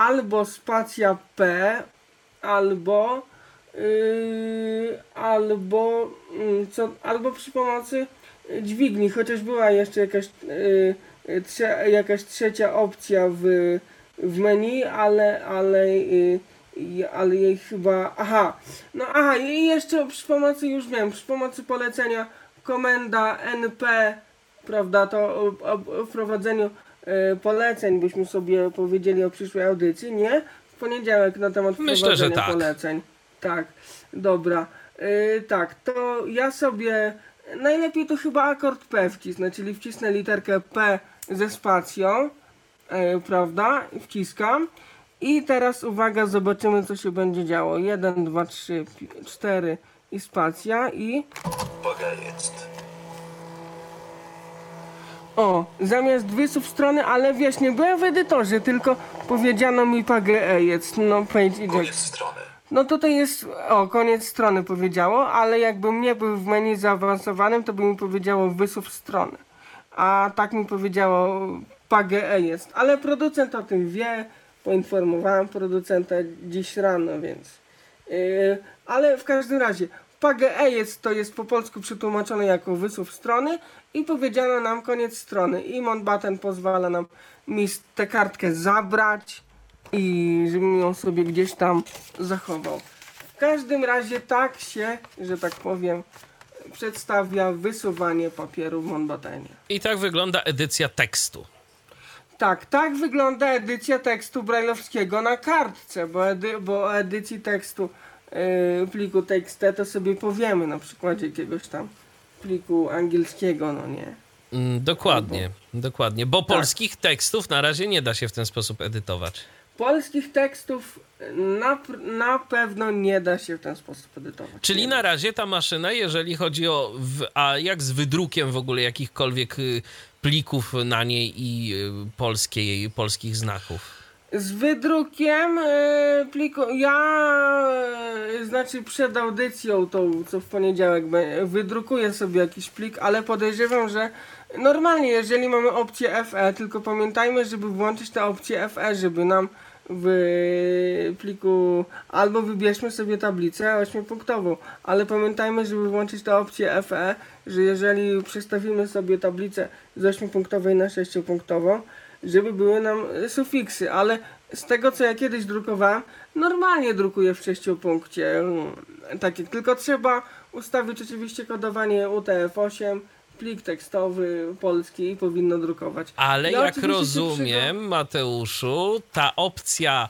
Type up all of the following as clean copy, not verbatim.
albo spacja P, albo albo przy pomocy dźwigni, chociaż była jeszcze jakaś trzecia opcja w menu, ale jej chyba... i jeszcze przy pomocy, już wiem, przy pomocy polecenia komenda np, prawda, to o wprowadzeniu poleceń byśmy sobie powiedzieli o przyszłej audycji, nie? W poniedziałek na temat wprowadzenia poleceń. Tak, dobra. Tak, to ja sobie... Najlepiej to chyba akord P wcisnę, czyli wcisnę literkę P ze spacją, prawda? Wciskam. I teraz uwaga, zobaczymy, co się będzie działo. 1, 2, 3, 4 i spacja i... O, zamiast wysów strony, ale wiesz, nie byłem w edytorze, tylko powiedziano mi PGE jest, no page eject. Koniec strony. No tutaj jest, koniec strony powiedziało, ale jakbym nie był w menu zaawansowanym, to by mi powiedziało wysów strony. A tak mi powiedziało PGE jest, ale producent o tym wie, poinformowałem producenta dziś rano, więc... ale w każdym razie, PGE jest, to jest po polsku przetłumaczone jako wysów strony i powiedziano nam koniec strony. I Mountbatten pozwala nam tę kartkę zabrać i żebym ją sobie gdzieś tam zachował. W każdym razie tak się, że tak powiem, przedstawia wysuwanie papieru w Mountbattenie. I tak wygląda edycja tekstu. Tak wygląda edycja tekstu brajlowskiego na kartce, bo o edycji tekstu pliku TXT to sobie powiemy na przykładzie jakiegoś tam pliku angielskiego, no nie? Dokładnie, bo polskich tekstów na razie nie da się w ten sposób edytować. Polskich tekstów na pewno nie da się w ten sposób edytować. Czyli na razie ta maszyna, jeżeli chodzi o... A jak z wydrukiem w ogóle jakichkolwiek plików na niej i polskich znaków? Z wydrukiem pliku... Znaczy przed audycją, tą co w poniedziałek wydrukuję sobie jakiś plik, ale podejrzewam, że normalnie, jeżeli mamy opcję FE, tylko pamiętajmy, żeby włączyć tę opcję FE, żeby nam w pliku, albo wybierzmy sobie tablicę 8-punktową, ale pamiętajmy, żeby włączyć tę opcję FE, że jeżeli przestawimy sobie tablicę z 8-punktowej na 6-punktową, żeby były nam sufiksy, ale z tego, co ja kiedyś drukowałem, normalnie drukuję w 6-punkcie, tylko trzeba ustawić oczywiście kodowanie UTF-8, plik tekstowy polski i powinno drukować. Ale jak rozumiem, Mateuszu, ta opcja,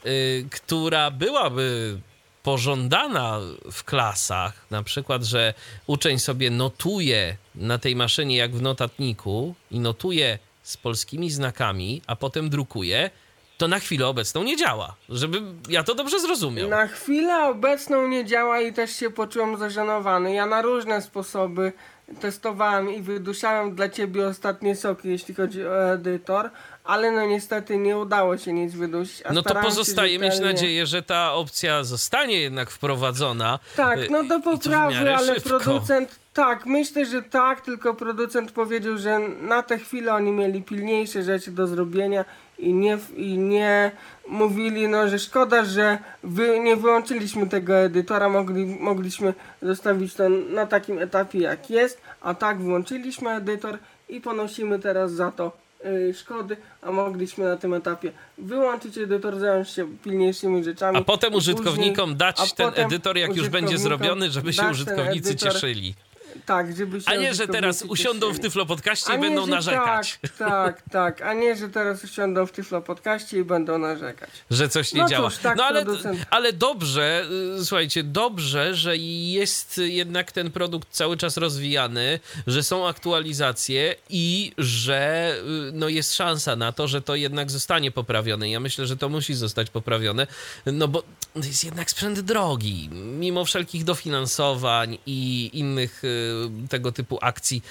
która byłaby pożądana w klasach, na przykład, że uczeń sobie notuje na tej maszynie jak w notatniku i notuje z polskimi znakami, a potem drukuje, to na chwilę obecną nie działa. Żebym ja to dobrze zrozumiał. Na chwilę obecną nie działa i też się poczułem zażenowany. Ja na różne sposoby testowałem i wyduszałem dla ciebie ostatnie soki, jeśli chodzi o edytor, ale no niestety nie udało się nic wydusić. No to pozostaje mieć nadzieję, że ta opcja zostanie jednak wprowadzona. Tak, no do poprawy, ale szybko. producent... Tak, myślę, że tak, tylko producent powiedział, że na tę chwilę oni mieli pilniejsze rzeczy do zrobienia i nie mówili, no, że szkoda, że nie wyłączyliśmy tego edytora, mogliśmy zostawić to na takim etapie jak jest, a tak włączyliśmy edytor i ponosimy teraz za to szkody, a mogliśmy na tym etapie wyłączyć edytor, zająć się pilniejszymi rzeczami. A potem użytkownikom dać ten edytor, jak już będzie zrobiony, żeby się użytkownicy cieszyli. Tak, żeby się... A nie, że teraz usiądą w Tyflo Podcaście i będą narzekać. Tak. A nie, że teraz usiądą w Tyflo Podcaście i będą narzekać. Że coś nie działa. Cóż, tak, no ale dobrze, słuchajcie, dobrze, że jest jednak ten produkt cały czas rozwijany, że są aktualizacje i że no, jest szansa na to, że to jednak zostanie poprawione. Ja myślę, że to musi zostać poprawione, no bo to jest jednak sprzęt drogi. Mimo wszelkich dofinansowań i innych tego typu akcji.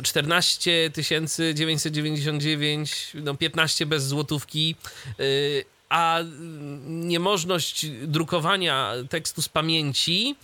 14 999, 15 bez złotówki, a niemożność drukowania tekstu z pamięci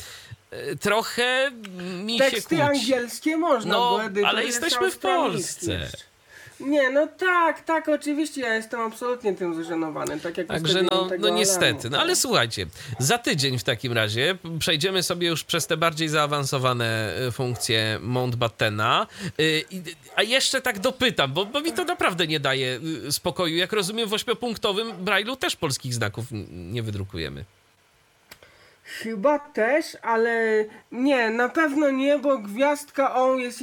trochę mi się kłóci. Teksty angielskie można, no, bo ale jesteśmy w Polsce. Nie, no tak, oczywiście ja jestem absolutnie tym zażenowany, tak jak Także ustawiłem tego niestety. alarmu. No ale słuchajcie, za tydzień w takim razie przejdziemy sobie już przez te bardziej zaawansowane funkcje Mountbattena. A jeszcze tak dopytam, bo mi to naprawdę nie daje spokoju. Jak rozumiem, w 8-punktowym Braille'u też polskich znaków nie wydrukujemy. Chyba też, ale nie, na pewno nie, bo gwiazdka jest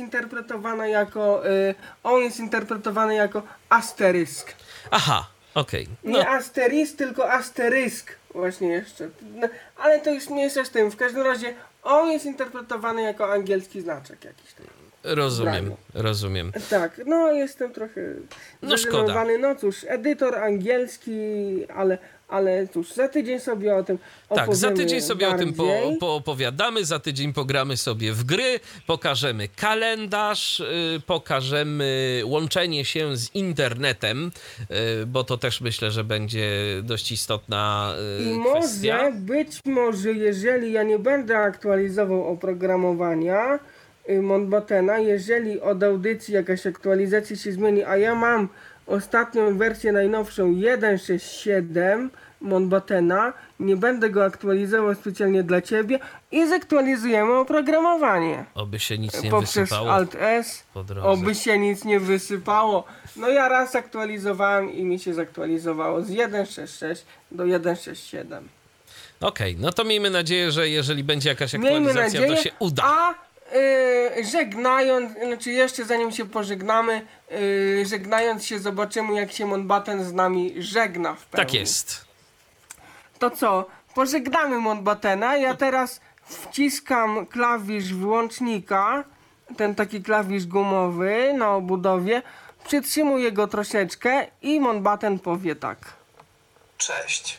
interpretowana jako asterysk. Aha, okej. Nie asterysk, tylko asterysk właśnie jeszcze. No, ale to już nie jest z tym. W każdym razie on jest interpretowany jako angielski znaczek jakiś tam. Rozumiem. Tak, no jestem trochę szkoda. No cóż, edytor angielski, ale cóż, za tydzień sobie o tym opowiemy. Tak, za tydzień sobie bardziej. o tym poopowiadamy, za tydzień pogramy sobie w gry, pokażemy kalendarz, pokażemy łączenie się z internetem, bo to też myślę, że będzie dość istotna kwestia. Być może, jeżeli ja nie będę aktualizował oprogramowania Mountbattena, jeżeli od audycji jakaś aktualizacja się zmieni, a ja mam ostatnią wersję najnowszą 1.6.7 Mountbattena, nie będę go aktualizował specjalnie dla ciebie i zaktualizujemy oprogramowanie. Oby się nic nie poprzez wysypało Alt-S, po drodze. oby się nic nie wysypało. No ja raz aktualizowałem i mi się zaktualizowało z 1.6.6 do 1.6.7. Okej, no to miejmy nadzieję, że jeżeli będzie jakaś aktualizacja, to się uda. A żegnając, znaczy jeszcze zanim się pożegnamy, żegnając się zobaczymy, jak się Mountbatten z nami żegna w pełni. Tak jest. To co? Pożegnamy Mountbattena. Ja teraz wciskam klawisz wyłącznika, ten taki klawisz gumowy na obudowie, przytrzymuję go troszeczkę i Mountbatten powie tak. Cześć.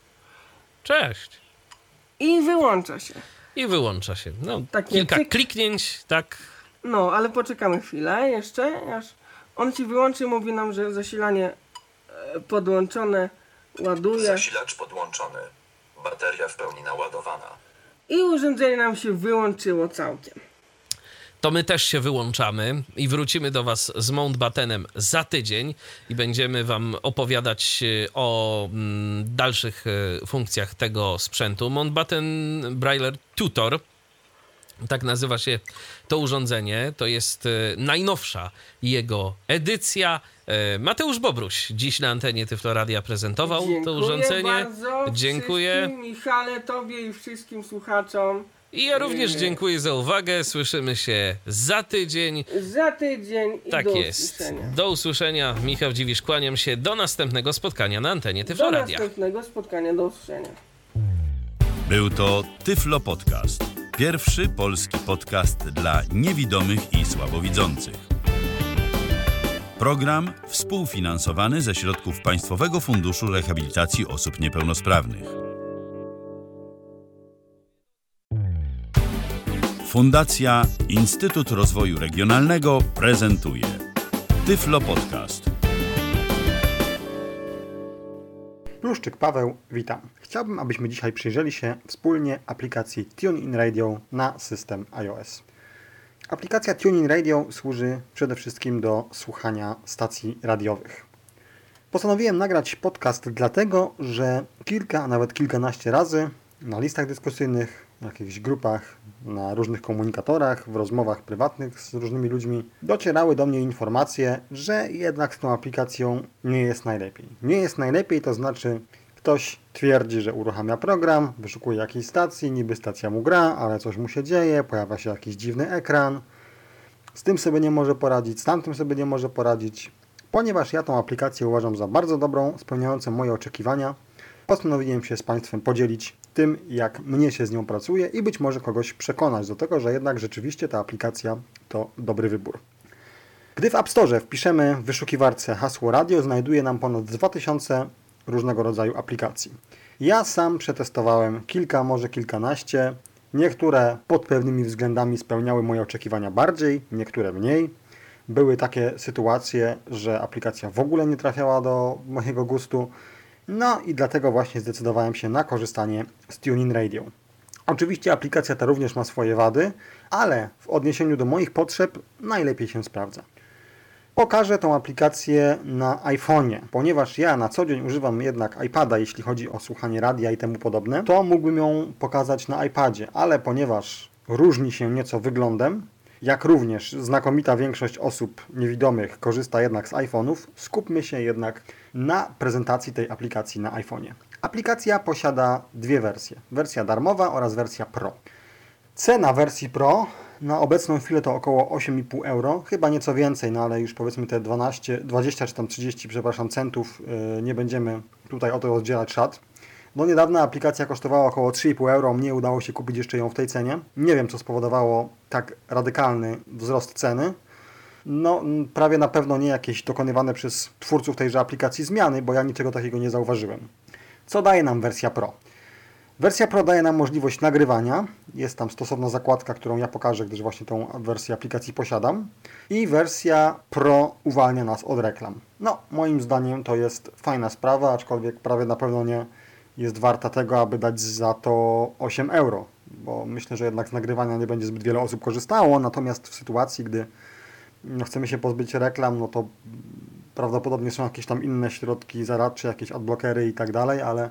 Cześć. I wyłącza się. I wyłącza się. No, Takie kilka cyk. kliknięć, tak. No, ale poczekamy chwilę jeszcze, aż on się wyłączy, mówi nam, że zasilanie podłączone ładuje Zasilacz podłączony. Bateria w pełni naładowana. i urządzenie nam się wyłączyło całkiem. To my też się wyłączamy i wrócimy do was z Mountbattenem za tydzień i będziemy wam opowiadać o dalszych funkcjach tego sprzętu. Mountbatten Brailler Tutor, tak nazywa się to urządzenie. To jest najnowsza jego edycja. Mateusz Bobruś dziś na antenie Tyflo Radia prezentował to urządzenie. Bardzo Dziękuję. Michale, tobie i wszystkim słuchaczom. I ja również dziękuję za uwagę. Słyszymy się za tydzień. Za tydzień i Tak do jest. usłyszenia. Do usłyszenia. Michał Dziwisz, kłaniam się. Do następnego spotkania na antenie Tyflo Do Radia. następnego spotkania, do usłyszenia. Był to Tyflo Podcast. Pierwszy polski podcast dla niewidomych i słabowidzących. Program współfinansowany ze środków Państwowego Funduszu Rehabilitacji Osób Niepełnosprawnych. Fundacja Instytut Rozwoju Regionalnego prezentuje Tyflo Podcast. Pluszczyk Paweł, witam. Chciałbym, abyśmy dzisiaj przyjrzeli się wspólnie aplikacji TuneIn Radio na system iOS. Aplikacja TuneIn Radio służy przede wszystkim do słuchania stacji radiowych. Postanowiłem nagrać podcast dlatego, że kilka, a nawet kilkanaście razy na listach dyskusyjnych, w jakichś grupach, na różnych komunikatorach, w rozmowach prywatnych z różnymi ludźmi docierały do mnie informacje, że jednak z tą aplikacją nie jest najlepiej. Nie jest najlepiej, to znaczy ktoś twierdzi, że uruchamia program, wyszukuje jakiejś stacji, niby stacja mu gra, ale coś mu się dzieje, pojawia się jakiś dziwny ekran. Z tym sobie nie może poradzić, z tamtym sobie nie może poradzić. Ponieważ ja tą aplikację uważam za bardzo dobrą, spełniającą moje oczekiwania, postanowiłem się z Państwem podzielić tym, jak mnie się z nią pracuje i być może kogoś przekonać do tego, że jednak rzeczywiście ta aplikacja to dobry wybór. Gdy w App Store wpiszemy w wyszukiwarce hasło radio, znajduje nam ponad 2000 różnego rodzaju aplikacji. Ja sam przetestowałem kilka, może kilkanaście. Niektóre pod pewnymi względami spełniały moje oczekiwania bardziej, niektóre mniej. Były takie sytuacje, że aplikacja w ogóle nie trafiała do mojego gustu. No i dlatego właśnie zdecydowałem się na korzystanie z TuneIn Radio. Oczywiście aplikacja ta również ma swoje wady, ale w odniesieniu do moich potrzeb najlepiej się sprawdza. Pokażę tą aplikację na iPhone'ie, ponieważ ja na co dzień używam jednak iPada, jeśli chodzi o słuchanie radia i temu podobne, to mógłbym ją pokazać na iPadzie, ale ponieważ różni się nieco wyglądem, jak również znakomita większość osób niewidomych korzysta jednak z iPhone'ów, skupmy się jednak na prezentacji tej aplikacji na iPhone'ie. Aplikacja posiada dwie wersje. Wersja darmowa oraz wersja Pro. Cena wersji Pro na obecną chwilę to około 8,5 euro, chyba nieco więcej, no ale już powiedzmy te 20 czy tam 30, przepraszam, centów, nie będziemy tutaj o to rozdzielać szat. Do niedawna aplikacja kosztowała około 3,5 euro, mnie udało się kupić jeszcze ją w tej cenie. Nie wiem, co spowodowało tak radykalny wzrost ceny. No, prawie na pewno nie jakieś dokonywane przez twórców tejże aplikacji zmiany, bo ja niczego takiego nie zauważyłem. Co daje nam wersja Pro? Wersja Pro daje nam możliwość nagrywania. Jest tam stosowna zakładka, którą ja pokażę, gdyż właśnie tą wersję aplikacji posiadam. I wersja Pro uwalnia nas od reklam. No, moim zdaniem to jest fajna sprawa, aczkolwiek prawie na pewno nie jest warta tego, aby dać za to 8 euro. Bo myślę, że jednak z nagrywania nie będzie zbyt wiele osób korzystało. Natomiast w sytuacji, gdy chcemy się pozbyć reklam, no to prawdopodobnie są jakieś tam inne środki zaradcze, jakieś adblockery i tak dalej, ale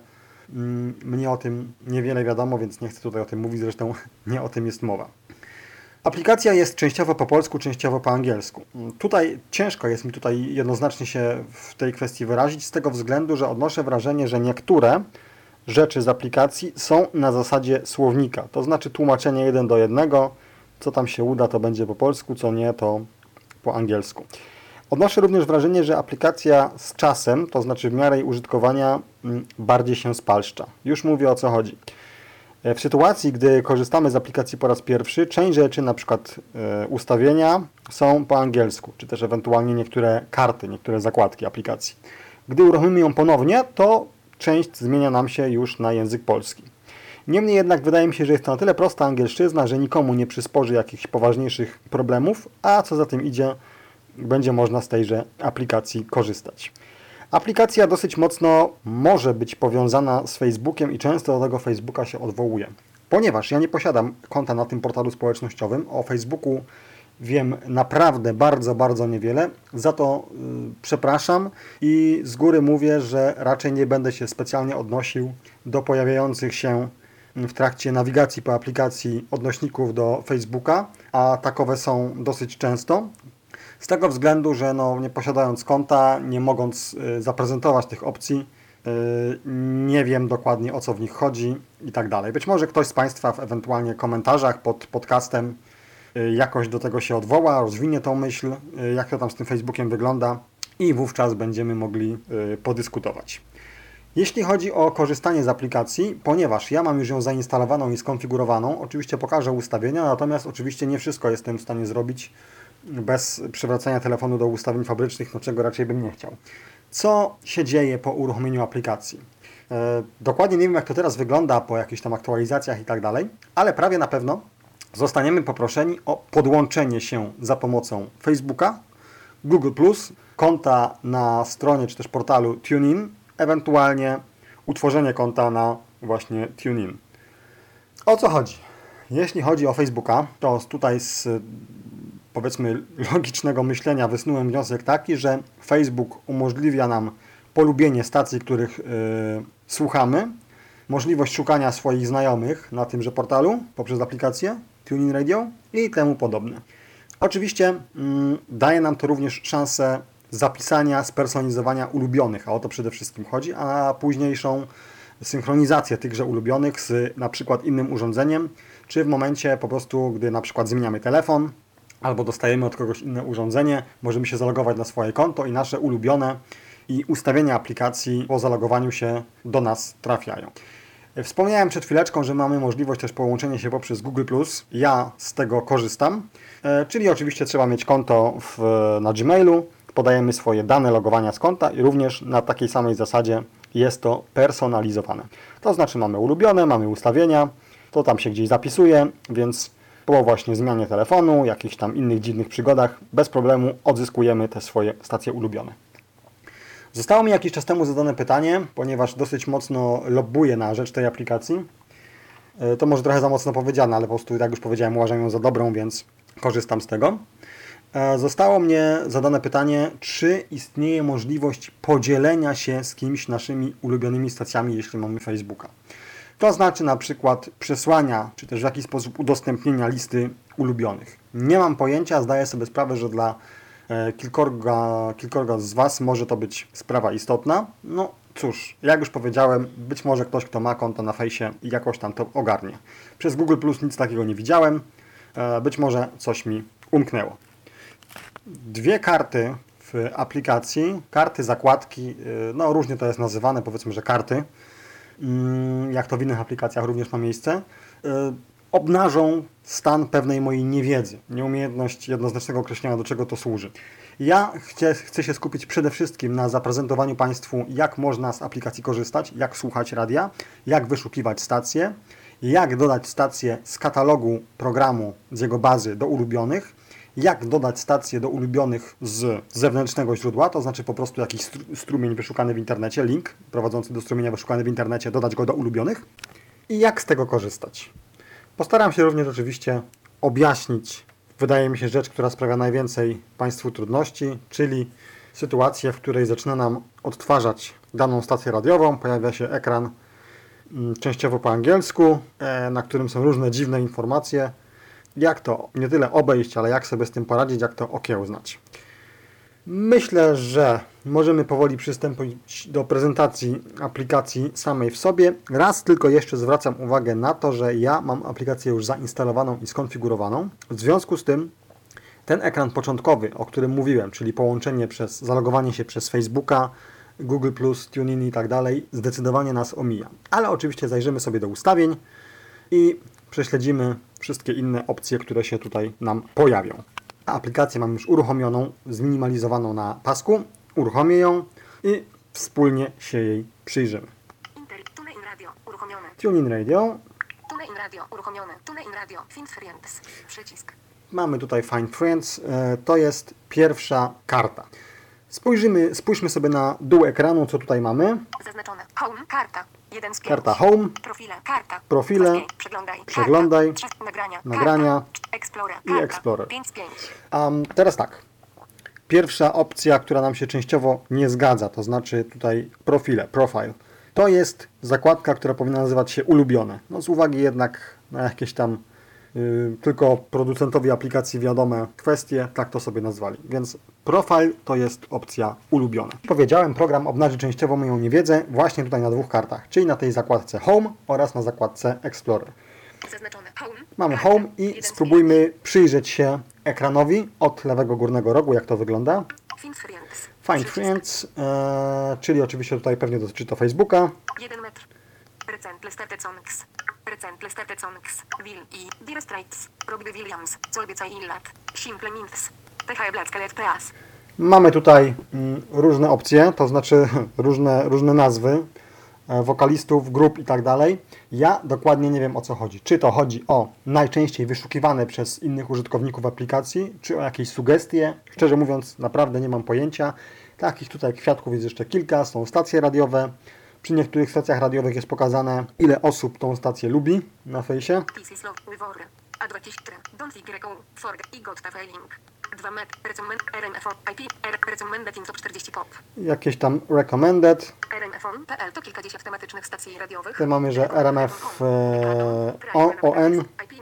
mnie o tym niewiele wiadomo, więc nie chcę tutaj o tym mówić, zresztą nie o tym jest mowa. Aplikacja jest częściowo po polsku, częściowo po angielsku. Tutaj ciężko jest mi tutaj jednoznacznie się w tej kwestii wyrazić, z tego względu, że odnoszę wrażenie, że niektóre rzeczy z aplikacji są na zasadzie słownika, to znaczy tłumaczenie 1 do 1, co tam się uda, to będzie po polsku, co nie, to po angielsku. Odnoszę również wrażenie, że aplikacja z czasem, to znaczy w miarę jej użytkowania, bardziej się spalszcza. Już mówię, o co chodzi. W sytuacji, gdy korzystamy z aplikacji po raz pierwszy, część rzeczy, na przykład ustawienia, są po angielsku, czy też ewentualnie niektóre karty, niektóre zakładki aplikacji. Gdy uruchomimy ją ponownie, to część zmienia nam się już na język polski. Niemniej jednak wydaje mi się, że jest to na tyle prosta angielszczyzna, że nikomu nie przysporzy jakichś poważniejszych problemów, a co za tym idzie, będzie można z tejże aplikacji korzystać. Aplikacja dosyć mocno może być powiązana z Facebookiem i często do tego Facebooka się odwołuje. Ponieważ ja nie posiadam konta na tym portalu społecznościowym, o Facebooku wiem naprawdę bardzo, bardzo niewiele, za to przepraszam i z góry mówię, że raczej nie będę się specjalnie odnosił do pojawiających się w trakcie nawigacji po aplikacji odnośników do Facebooka, a takowe są dosyć często. Z tego względu, że nie posiadając konta, nie mogąc zaprezentować tych opcji, nie wiem dokładnie, o co w nich chodzi i tak dalej. Być może ktoś z Państwa w ewentualnie komentarzach pod podcastem jakoś do tego się odwoła, rozwinie tą myśl, jak to tam z tym Facebookiem wygląda i wówczas będziemy mogli podyskutować. Jeśli chodzi o korzystanie z aplikacji, ponieważ ja mam już ją zainstalowaną i skonfigurowaną, oczywiście pokażę ustawienia, natomiast oczywiście nie wszystko jestem w stanie zrobić bez przywracania telefonu do ustawień fabrycznych, czego raczej bym nie chciał. Co się dzieje po uruchomieniu aplikacji? Dokładnie nie wiem, jak to teraz wygląda po jakichś tam aktualizacjach i tak dalej, ale prawie na pewno zostaniemy poproszeni o podłączenie się za pomocą Facebooka, Google+, konta na stronie czy też portalu TuneIn, ewentualnie utworzenie konta na właśnie TuneIn. O co chodzi? Jeśli chodzi o Facebooka, to tutaj z powiedzmy logicznego myślenia wysnułem wniosek taki, że Facebook umożliwia nam polubienie stacji, których słuchamy, możliwość szukania swoich znajomych na tymże portalu poprzez aplikację TuneIn Radio i temu podobne. Oczywiście daje nam to również szansę zapisania, spersonalizowania ulubionych, a o to przede wszystkim chodzi, a późniejszą synchronizację tychże ulubionych z na przykład innym urządzeniem, czy w momencie po prostu, gdy na przykład zmieniamy telefon, albo dostajemy od kogoś inne urządzenie, możemy się zalogować na swoje konto i nasze ulubione i ustawienia aplikacji po zalogowaniu się do nas trafiają. Wspomniałem przed chwileczką, że mamy możliwość też połączenia się poprzez Google+. Ja z tego korzystam, czyli oczywiście trzeba mieć konto na Gmailu, podajemy swoje dane logowania z konta i również na takiej samej zasadzie jest to personalizowane. To znaczy mamy ulubione, mamy ustawienia, to tam się gdzieś zapisuje, więc po właśnie zmianie telefonu, jakichś tam innych dziwnych przygodach, bez problemu odzyskujemy te swoje stacje ulubione. Zostało mi jakiś czas temu zadane pytanie, ponieważ dosyć mocno lobbuję na rzecz tej aplikacji. To może trochę za mocno powiedziane, ale po prostu, jak już powiedziałem, uważam ją za dobrą, więc korzystam z tego. Zostało mnie zadane pytanie, czy istnieje możliwość podzielenia się z kimś naszymi ulubionymi stacjami, jeśli mamy Facebooka. To znaczy na przykład przesłania, czy też w jakiś sposób udostępnienia listy ulubionych. Nie mam pojęcia, zdaję sobie sprawę, że dla kilkorga z Was może to być sprawa istotna. No cóż, jak już powiedziałem, być może ktoś, kto ma konto na fejsie i jakoś tam to ogarnie. Przez Google Plus nic takiego nie widziałem, być może coś mi umknęło. Dwie karty w aplikacji, karty, zakładki, no różnie to jest nazywane, powiedzmy, że karty, jak to w innych aplikacjach również ma miejsce, obnażą stan pewnej mojej niewiedzy, nieumiejętność jednoznacznego określenia, do czego to służy. Ja chcę się skupić przede wszystkim na zaprezentowaniu Państwu, jak można z aplikacji korzystać, jak słuchać radia, jak wyszukiwać stacje, jak dodać stacje z katalogu programu, z jego bazy do ulubionych, jak dodać stacje do ulubionych z zewnętrznego źródła, to znaczy po prostu jakiś strumień wyszukany w internecie, link prowadzący do strumienia wyszukany w internecie, dodać go do ulubionych i jak z tego korzystać. Postaram się również oczywiście objaśnić, wydaje mi się, rzecz, która sprawia najwięcej Państwu trudności, czyli sytuację, w której zaczyna nam odtwarzać daną stację radiową, pojawia się ekran częściowo po angielsku, na którym są różne dziwne informacje. Jak to nie tyle obejść, ale jak sobie z tym poradzić, jak to okiełznać. Myślę, że możemy powoli przystąpić do prezentacji aplikacji samej w sobie. Raz tylko jeszcze zwracam uwagę na to, że ja mam aplikację już zainstalowaną i skonfigurowaną. W związku z tym ten ekran początkowy, o którym mówiłem, czyli połączenie zalogowanie się przez Facebooka, Google+, TuneIn i tak dalej, zdecydowanie nas omija. Ale oczywiście zajrzymy sobie do ustawień i prześledzimy wszystkie inne opcje, które się tutaj nam pojawią. Aplikację mam już uruchomioną, zminimalizowaną na pasku. Uruchomię ją i wspólnie się jej przyjrzymy. TuneIn Radio uruchomione. TuneIn Radio. TuneIn Radio uruchomione. TuneIn Radio Find Friends. Przycisk. Mamy tutaj Find Friends. To jest pierwsza karta. Spójrzmy sobie na dół ekranu, co tutaj mamy. Zaznaczone. Home. Karta. 1 z 5. Karta Home. Profile. Karta. Profile. 2 z 5. Przeglądaj. Przeglądaj. Karta. 3. Nagrania. Nagrania. Karta. Explorer. I Karta. Explorer. 5 z 5. Teraz tak. Pierwsza opcja, która nam się częściowo nie zgadza, to znaczy tutaj profile, profile. To jest zakładka, która powinna nazywać się ulubione. No z uwagi jednak na jakieś tam tylko producentowi aplikacji wiadome kwestie, tak to sobie nazwali. Więc profile to jest opcja ulubione. Powiedziałem, program obnaży częściowo moją niewiedzę właśnie tutaj na dwóch kartach, czyli na tej zakładce Home oraz na zakładce Explorer. Zaznaczone. Home. Mamy Karta. Home 1 i z spróbujmy przyjrzeć się ekranowi od lewego górnego rogu, jak to wygląda. 5. Find Friends. Find Przycisk. Friends, czyli oczywiście tutaj pewnie dotyczy to Facebooka. 1 metr. Recent listed songs. Recent listed songs. Will i Dire Straits. Robbie Williams. Solbiecaj Illat. Simple Mints. THE Bladskelet PS. Mamy tutaj różne opcje, to znaczy różne nazwy wokalistów, grup i tak dalej. Ja dokładnie nie wiem, o co chodzi. Czy to chodzi o najczęściej wyszukiwane przez innych użytkowników aplikacji, czy o jakieś sugestie. Szczerze mówiąc, naprawdę nie mam pojęcia. Takich tutaj kwiatków jest jeszcze kilka. Są stacje radiowe. Przy niektórych stacjach radiowych jest pokazane, ile osób tą stację lubi na fejsie. This is love with war. A23. Don't think recall. Forget i got the failing. 2 metr. Recommend RMF IP. Recommended in top 40 pop. Jakieś tam recommended. RMF.pl to kilkadziesiąt tematycznych stacji radiowych. Tutaj mamy, że RMF ON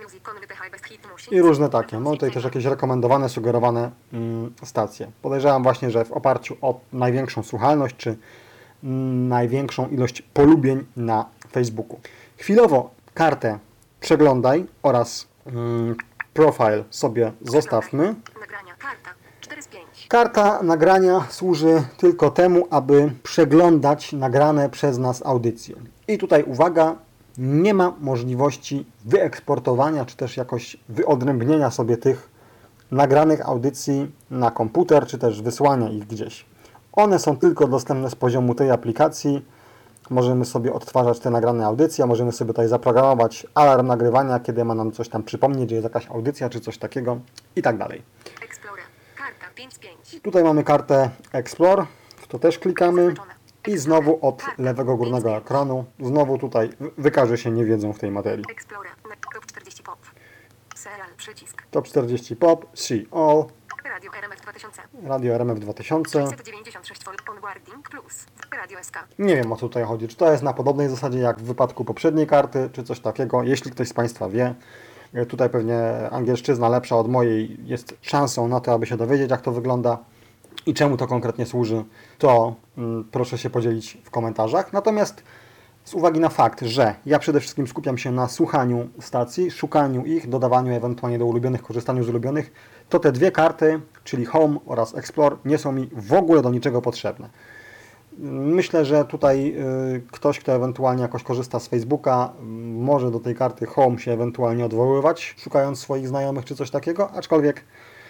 i różne takie. Mamy tutaj też jakieś rekomendowane, sugerowane stacje. Podejrzewam właśnie, że w oparciu o największą słuchalność, czy największą ilość polubień na Facebooku. Chwilowo kartę przeglądaj oraz profile sobie zostawmy. Nagrania. Karta. 4 z 5. Karta nagrania służy tylko temu, aby przeglądać nagrane przez nas audycje. I tutaj uwaga, nie ma możliwości wyeksportowania, czy też jakoś wyodrębnienia sobie tych nagranych audycji na komputer, czy też wysłania ich gdzieś. One są tylko dostępne z poziomu tej aplikacji. Możemy sobie odtwarzać te nagrane audycje, możemy sobie tutaj zaprogramować alarm nagrywania, kiedy ma nam coś tam przypomnieć, że jest jakaś audycja, czy coś takiego i tak dalej. Explorer. Karta. 5 z 5. Tutaj mamy kartę Explore, w to też klikamy i znowu od lewego górnego ekranu, znowu tutaj wykaże się niewiedzą w tej materii. Explorer. Top 40 pop. Serial. Przycisk. Top 40 pop, see all, Radio RMF 2000. Radio RMF 2000. 696 V Onboarding Plus. Radio SK. Nie wiem, o co tutaj chodzi. Czy to jest na podobnej zasadzie jak w wypadku poprzedniej karty, czy coś takiego. Jeśli ktoś z Państwa wie, tutaj pewnie angielszczyzna lepsza od mojej jest szansą na to, aby się dowiedzieć, jak to wygląda i czemu to konkretnie służy, to proszę się podzielić w komentarzach. Natomiast z uwagi na fakt, że ja przede wszystkim skupiam się na słuchaniu stacji, szukaniu ich, dodawaniu ewentualnie do ulubionych, korzystaniu z ulubionych, to te dwie karty, czyli Home oraz Explore, nie są mi w ogóle do niczego potrzebne. Myślę, że tutaj ktoś, kto ewentualnie jakoś korzysta z Facebooka, może do tej karty Home się ewentualnie odwoływać, szukając swoich znajomych czy coś takiego, aczkolwiek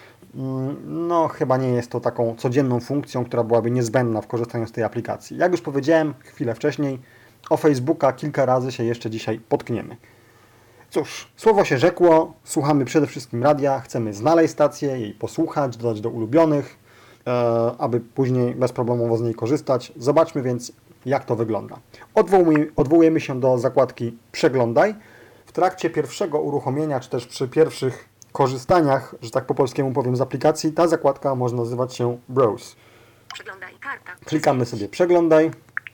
no chyba nie jest to taką codzienną funkcją, która byłaby niezbędna w korzystaniu z tej aplikacji. Jak już powiedziałem chwilę wcześniej, o Facebooka kilka razy się jeszcze dzisiaj potkniemy. Cóż, słowo się rzekło, słuchamy przede wszystkim radia, chcemy znaleźć stację, jej posłuchać, dodać do ulubionych, aby później bezproblemowo z niej korzystać. Zobaczmy więc, jak to wygląda. Odwołujemy się do zakładki Przeglądaj. W trakcie pierwszego uruchomienia, czy też przy pierwszych korzystaniach, że tak po polskiemu powiem, z aplikacji, ta zakładka może nazywać się Browse. Przeglądaj. Karta. Klikamy sobie Przeglądaj.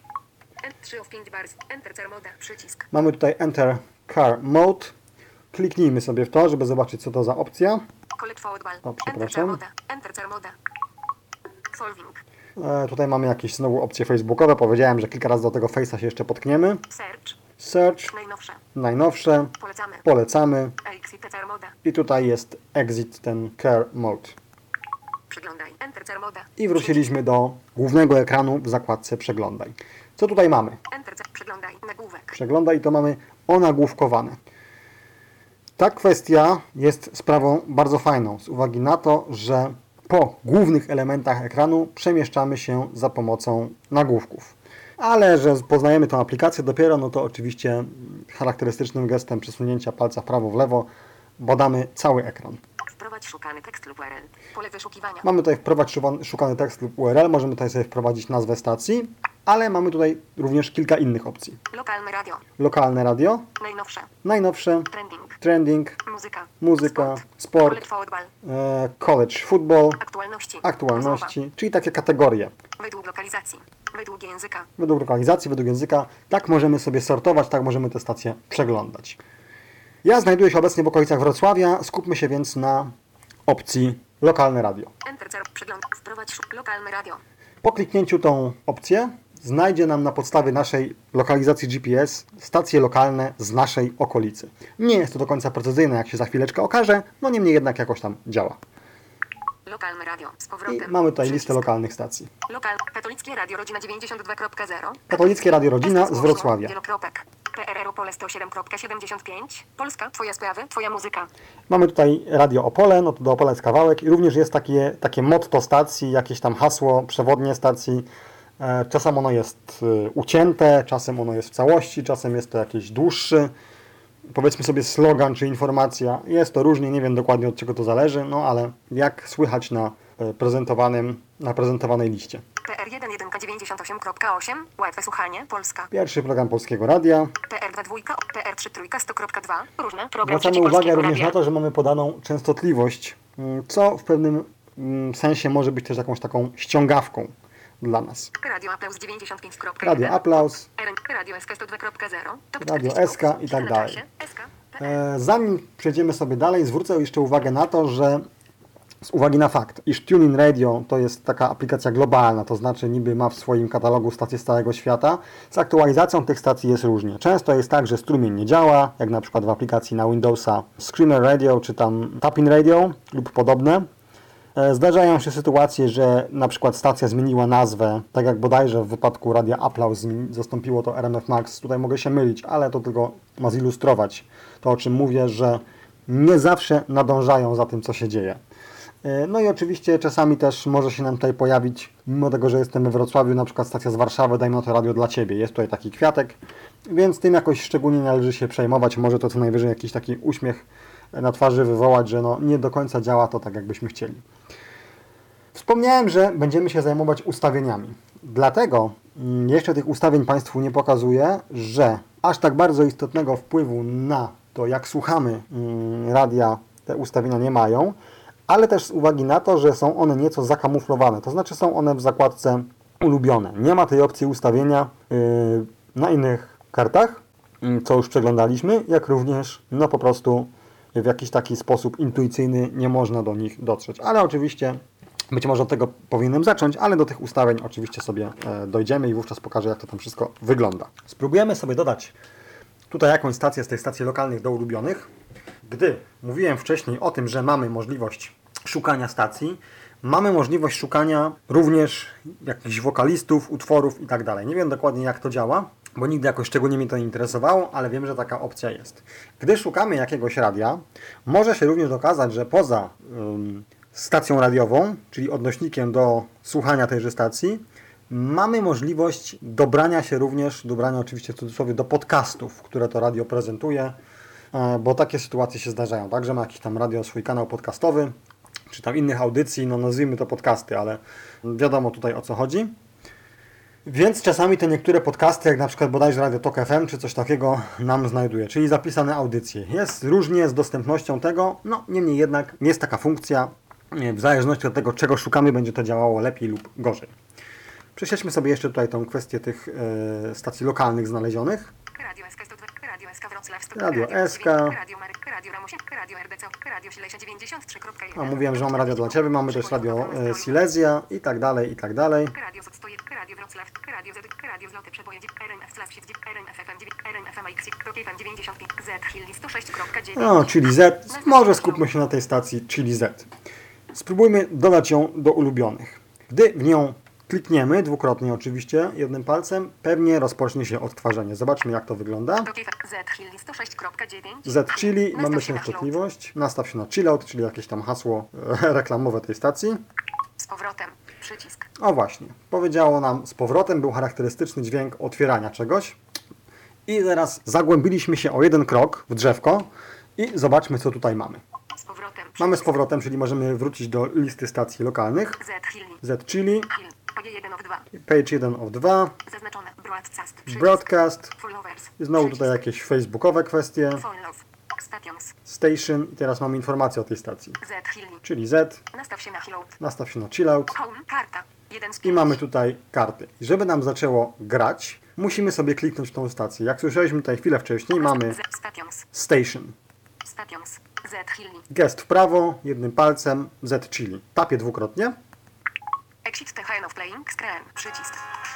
3 of 5 bars. Enter car mode. Przycisk. Mamy tutaj Enter Car Mode. Kliknijmy sobie w to, żeby zobaczyć, co to za opcja. Collect forward ball. O, Enter car przepraszam. mode. Enter car mode. Solving. Tutaj mamy jakieś znowu opcje facebookowe. Powiedziałem, że kilka razy do tego Face'a się jeszcze potkniemy. Search. Search, Najnowsze. najnowsze, Polecamy. polecamy Exit car mode. i tutaj jest Exit ten Car Mode. Przeglądaj. Enter car mode. I wróciliśmy do głównego ekranu w zakładce Przeglądaj. Co tutaj mamy? Enter car. Przeglądaj. Nagłówek. Przeglądaj i to mamy onagłówkowane. Ta kwestia jest sprawą bardzo fajną z uwagi na to, że po głównych elementach ekranu przemieszczamy się za pomocą nagłówków. Ale że poznajemy tę aplikację dopiero, no to oczywiście charakterystycznym gestem przesunięcia palca w prawo, w lewo badamy cały ekran. Wprowadź szukany tekst lub URL. Pole wyszukiwania. Mamy tutaj wprowadź szukany tekst lub URL, możemy tutaj sobie wprowadzić nazwę stacji, ale mamy tutaj również kilka innych opcji. Lokalne radio. Lokalne radio, Najnowsze. najnowsze, Trending. trending, Muzyka. muzyka, Collect sport, forward ball. college football, Aktualności. aktualności, czyli takie kategorie. Rozmowa. Według lokalizacji. Według języka. Według lokalizacji, według języka, tak możemy sobie sortować, tak możemy te stacje przeglądać. Ja znajduję się obecnie w okolicach Wrocławia, skupmy się więc na opcji lokalne radio. Enter car. Przegląd. Wprowadź lokalne radio. Po kliknięciu tą opcję znajdzie nam na podstawie naszej lokalizacji GPS stacje lokalne z naszej okolicy. Nie jest to do końca precyzyjne, jak się za chwileczkę okaże, no niemniej jednak jakoś tam działa. Lokalne radio. Z I powrotem. mamy tutaj Przycisk. listę lokalnych stacji. Katolickie Radio Rodzina 92.0. Katolickie Radio Rodzina z Wrocławia. Wielokropek. PRR Opole 107.75. Polska. Twoje sprawy. Twoja muzyka. Mamy tutaj Radio Opole, no to do Opola jest kawałek i również jest takie motto stacji, jakieś tam hasło, przewodnie stacji. Czasem ono jest ucięte, czasem ono jest w całości, czasem jest to jakiś dłuższy, powiedzmy sobie slogan czy informacja. Jest to różnie, nie wiem dokładnie od czego to zależy, no ale jak słychać na prezentowanej liście. PR1198.8. Łatwe słuchanie. Polska. Pierwszy program Polskiego Radia. PR22. PR33. 100.2. Różne. Program Zwracamy Trzeci uwagę Polskiego również Radia. na to, że mamy podaną częstotliwość, co w pewnym sensie może być też jakąś taką ściągawką dla nas. Radio Aplauz 95.1. Radio Aplauz, Radio SK 102.0. Top Radio 40 SK i tak na dalej. czasie. SK. Zanim przejdziemy sobie dalej, zwrócę jeszcze uwagę na to, że z uwagi na fakt, iż TuneIn Radio to jest taka aplikacja globalna, to znaczy niby ma w swoim katalogu stacje z całego świata, z aktualizacją tych stacji jest różnie. Często jest tak, że strumień nie działa, jak na przykład w aplikacji na Windowsa Screamer Radio czy tam Tapin Radio lub podobne. Zdarzają się sytuacje, że na przykład stacja zmieniła nazwę, tak jak bodajże w wypadku Radia Aplauz zastąpiło to RMF Max. Tutaj mogę się mylić, ale to tylko ma zilustrować to, o czym mówię, że nie zawsze nadążają za tym, co się dzieje. No i oczywiście czasami też może się nam tutaj pojawić, mimo tego, że jestem we Wrocławiu, na przykład stacja z Warszawy, dajmy na to radio dla Ciebie. Jest tutaj taki kwiatek, więc tym jakoś szczególnie należy się przejmować. Może to co najwyżej jakiś taki uśmiech na twarzy wywołać, że no nie do końca działa to tak, jakbyśmy chcieli. Wspomniałem, że będziemy się zajmować ustawieniami. Dlatego jeszcze tych ustawień Państwu nie pokazuję, że aż tak bardzo istotnego wpływu na to, jak słuchamy radia, te ustawienia nie mają, ale też z uwagi na to, że są one nieco zakamuflowane, to znaczy są one w zakładce ulubione. Nie ma tej opcji ustawienia na innych kartach, co już przeglądaliśmy, jak również no po prostu w jakiś taki sposób intuicyjny nie można do nich dotrzeć. Ale oczywiście być może od tego powinienem zacząć, ale do tych ustawień oczywiście sobie dojdziemy i wówczas pokażę, jak to tam wszystko wygląda. Spróbujemy sobie dodać tutaj jakąś stację z tych stacji lokalnych do ulubionych. Gdy mówiłem wcześniej o tym, że mamy możliwość szukania stacji, mamy możliwość szukania również jakichś wokalistów, utworów i tak dalej. Nie wiem dokładnie, jak to działa, bo nigdy jakoś szczególnie mnie to nie interesowało, ale wiem, że taka opcja jest. Gdy szukamy jakiegoś radia, może się również okazać, że poza stacją radiową, czyli odnośnikiem do słuchania tejże stacji, mamy możliwość dobrania oczywiście w cudzysłowie, do podcastów, które to radio prezentuje, bo takie sytuacje się zdarzają, tak, że ma jakiś tam radio swój kanał podcastowy, czy tam innych audycji, no nazwijmy to podcasty, ale wiadomo tutaj o co chodzi. Więc czasami te niektóre podcasty, jak na przykład bodajże Radio Tok FM, czy coś takiego nam znajduje, czyli zapisane audycje. Jest różnie z dostępnością tego, no niemniej jednak jest taka funkcja, w zależności od tego, czego szukamy, będzie to działało lepiej lub gorzej. Prześledźmy sobie jeszcze tutaj tą kwestię tych stacji lokalnych znalezionych. Radio SK 102, Radio SK Wrocław 100, Radio SK. Radio Marek, Radio Ramosie, Radio RDC, Radio Silesia 93.1. No, mówiłem, że mamy radio dla Ciebie, mamy też radio Silesia i tak dalej, i tak dalej. Radio Z 101, Radio Wrocław, Radio Z, Radio Zloty Przeboje, RNF Slav 7, RNF FM 9, RNF MX, FM 95, Z Hilli 106.9. No, czyli Z. Może skupmy się na tej stacji, czyli Z. Spróbujmy dodać ją do ulubionych. Gdy w nią klikniemy, dwukrotnie oczywiście, jednym palcem, pewnie rozpocznie się odtwarzanie. Zobaczmy, jak to wygląda. Z Hilli 106.9. Z Chili, mamy częstotliwość. Nastaw się na chillout, czyli jakieś tam hasło reklamowe tej stacji. Z powrotem. Przycisk. O właśnie, powiedziało nam z powrotem, był charakterystyczny dźwięk otwierania czegoś. I teraz zagłębiliśmy się o jeden krok w drzewko i zobaczmy, co tutaj mamy. Z powrotem. Mamy z powrotem, czyli możemy wrócić do listy stacji lokalnych. Z Hilli. Z Chili, Hill. Page 1 of 2. page 1 of 2, Zaznaczone. Broadcast. Przycisk. broadcast, Followers. i znowu Przycisk. tutaj jakieś facebookowe kwestie, Follow. Stations. station i teraz mamy informację o tej stacji. Z Hilli. Czyli Z, Nastaw się na Hillout. nastaw się na chillout Home. Karta. 1 z i 5. mamy tutaj karty. I żeby nam zaczęło grać, musimy sobie kliknąć w tą stację. Jak słyszeliśmy tutaj chwilę wcześniej, mamy Stations. station. Stations. Z Hilli. Gest w prawo, jednym palcem, Z Chili. Tapię dwukrotnie. Exit the hand of playing screen. Przycisk.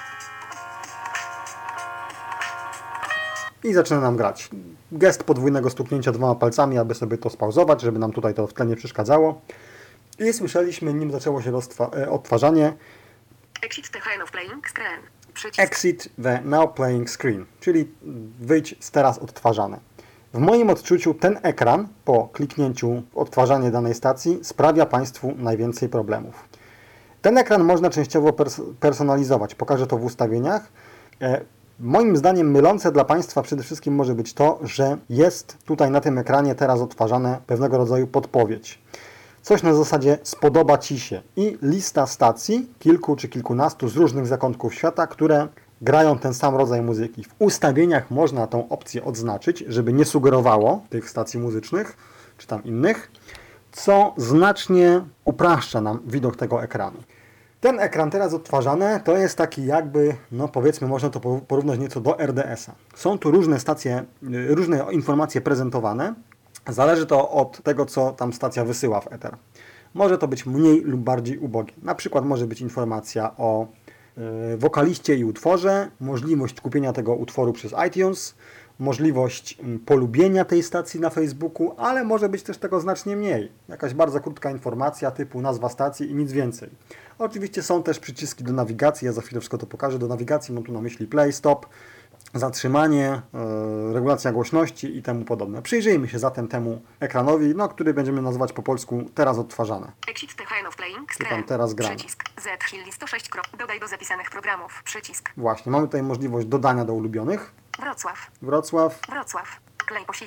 I zaczyna nam grać. Gest podwójnego stuknięcia dwoma palcami, aby sobie to spauzować, żeby nam tutaj to w tle nie przeszkadzało. I słyszeliśmy, nim zaczęło się odtwarzanie, Exit the hand of playing screen. Przycisk. exit the now playing screen, czyli wyjdź z teraz odtwarzane. W moim odczuciu ten ekran po kliknięciu w odtwarzanie danej stacji sprawia Państwu najwięcej problemów. Ten ekran można częściowo personalizować, pokażę to w ustawieniach. Moim zdaniem mylące dla Państwa przede wszystkim może być to, że jest tutaj na tym ekranie teraz odtwarzane pewnego rodzaju podpowiedź. Coś na zasadzie spodoba Ci się i lista stacji, kilku czy kilkunastu z różnych zakątków świata, które grają ten sam rodzaj muzyki. W ustawieniach można tą opcję odznaczyć, żeby nie sugerowało tych stacji muzycznych, czy tam innych, co znacznie upraszcza nam widok tego ekranu. Ten ekran teraz odtwarzany to jest taki jakby, no powiedzmy, można to porównać nieco do RDS-a. Są tu różne stacje, różne informacje prezentowane. Zależy to od tego, co tam stacja wysyła w eter. Może to być mniej lub bardziej ubogie. Na przykład może być informacja o wokaliście i utworze, możliwość kupienia tego utworu przez iTunes, możliwość polubienia tej stacji na Facebooku, ale może być też tego znacznie mniej. Jakaś bardzo krótka informacja typu nazwa stacji i nic więcej. Oczywiście są też przyciski do nawigacji, ja za chwilę wszystko to pokażę. Do nawigacji mam tu na myśli play, stop, zatrzymanie, regulacja głośności i temu podobne. Przyjrzyjmy się zatem temu ekranowi, no, który będziemy nazywać po polsku teraz odtwarzane. Exit the hand of playing Czy tam screen. teraz gramy. Przycisk. Z Hilli 106. Dodaj do zapisanych programów. Przycisk. Właśnie, mamy tutaj możliwość dodania do ulubionych. Wrocław. Wrocław, Wrocław. Clay Position.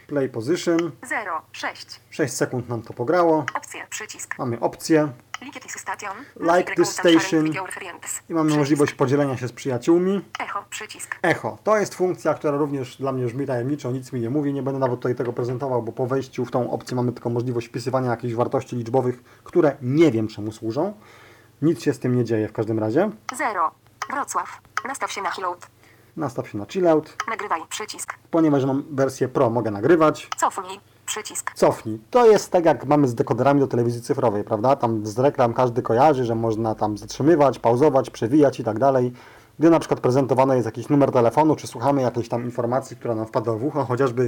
Play position. 0, 6. 6 sekund nam to pograło. Opcje, przycisk. Mamy opcję Like this station. Like this station. I mamy Przycisk. możliwość podzielenia się z przyjaciółmi. Echo, przycisk. Echo. To jest funkcja, która również dla mnie brzmi tajemniczo, nic mi nie mówi. Nie będę nawet tutaj tego prezentował, bo po wejściu w tą opcję mamy tylko możliwość wpisywania jakichś wartości liczbowych, które nie wiem czemu służą. Nic się z tym nie dzieje w każdym razie. 0. Wrocław. Nastaw się na chillout. Nastaw się na chillout. Nagrywaj, przycisk. Ponieważ mam wersję Pro, mogę nagrywać. Cofnij, przycisk. Cofnij. To jest tak jak mamy z dekoderami do telewizji cyfrowej, prawda? Tam z reklam każdy kojarzy, że można tam zatrzymywać, pauzować, przewijać i tak dalej. Gdy na przykład prezentowany jest jakiś numer telefonu, czy słuchamy jakiejś tam informacji, która nam wpada w ucho, chociażby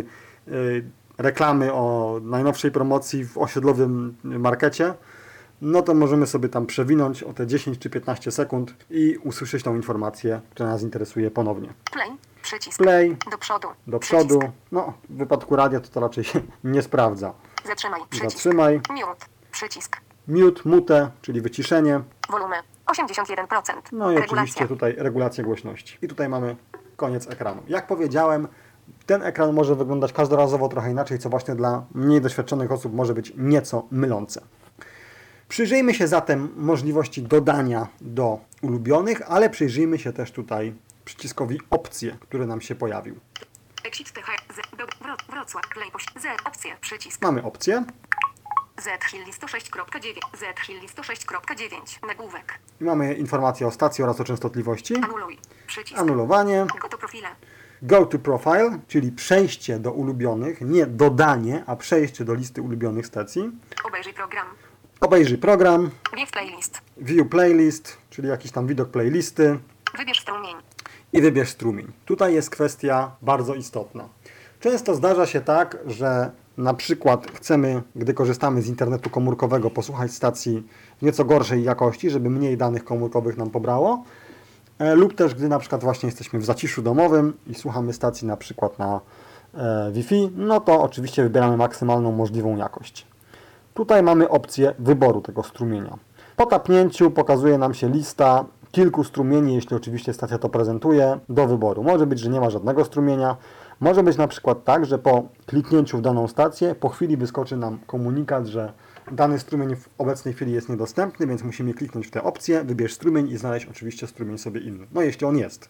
reklamy o najnowszej promocji w osiedlowym markecie, no to możemy sobie tam przewinąć o te 10 czy 15 sekund i usłyszeć tą informację, która nas interesuje ponownie. Play, przycisk. Play, Do przodu. do przodu. Przycisk. No, w wypadku radia to raczej się nie sprawdza. Zatrzymaj, przycisk. Zatrzymaj. Mute, przycisk. Mute, mute, czyli wyciszenie. Wolumy 81%. No i oczywiście Regulacja. tutaj regulacja głośności. I tutaj mamy koniec ekranu. Jak powiedziałem, ten ekran może wyglądać każdorazowo trochę inaczej, co właśnie dla mniej doświadczonych osób może być nieco mylące. Przyjrzyjmy się zatem możliwości dodania do ulubionych, ale przyjrzyjmy się też tutaj przyciskowi opcje, który nam się pojawił. Exit TH. Wrocław. Play poś. Z. Opcje. Przycisk. Mamy opcję Z-Hilli 106.9. Z-Hilli 106.9. Nagłówek. i mamy informacje o stacji oraz o częstotliwości. Anuluj. Przycisk. Anulowanie. Go to profile. Go to profile, czyli przejście do ulubionych, nie dodanie, a przejście do listy ulubionych stacji. Obejrzyj program. Obejrzyj program. View playlist. View playlist, czyli jakiś tam widok playlisty Wybierz strumień. i wybierz strumień. Tutaj jest kwestia bardzo istotna. Często zdarza się tak, że na przykład chcemy, gdy korzystamy z internetu komórkowego, posłuchać stacji w nieco gorszej jakości, żeby mniej danych komórkowych nam pobrało, lub też gdy na przykład właśnie jesteśmy w zaciszu domowym i słuchamy stacji na przykład na Wi-Fi, no to oczywiście wybieramy maksymalną możliwą jakość. Tutaj mamy opcję wyboru tego strumienia. Po tapnięciu pokazuje nam się lista kilku strumieni, jeśli oczywiście stacja to prezentuje, do wyboru. Może być, że nie ma żadnego strumienia. Może być na przykład tak, że po kliknięciu w daną stację, po chwili wyskoczy nam komunikat, że dany strumień w obecnej chwili jest niedostępny, więc musimy kliknąć w tę opcję, wybierz strumień i znaleźć oczywiście strumień sobie inny. No jeśli on jest.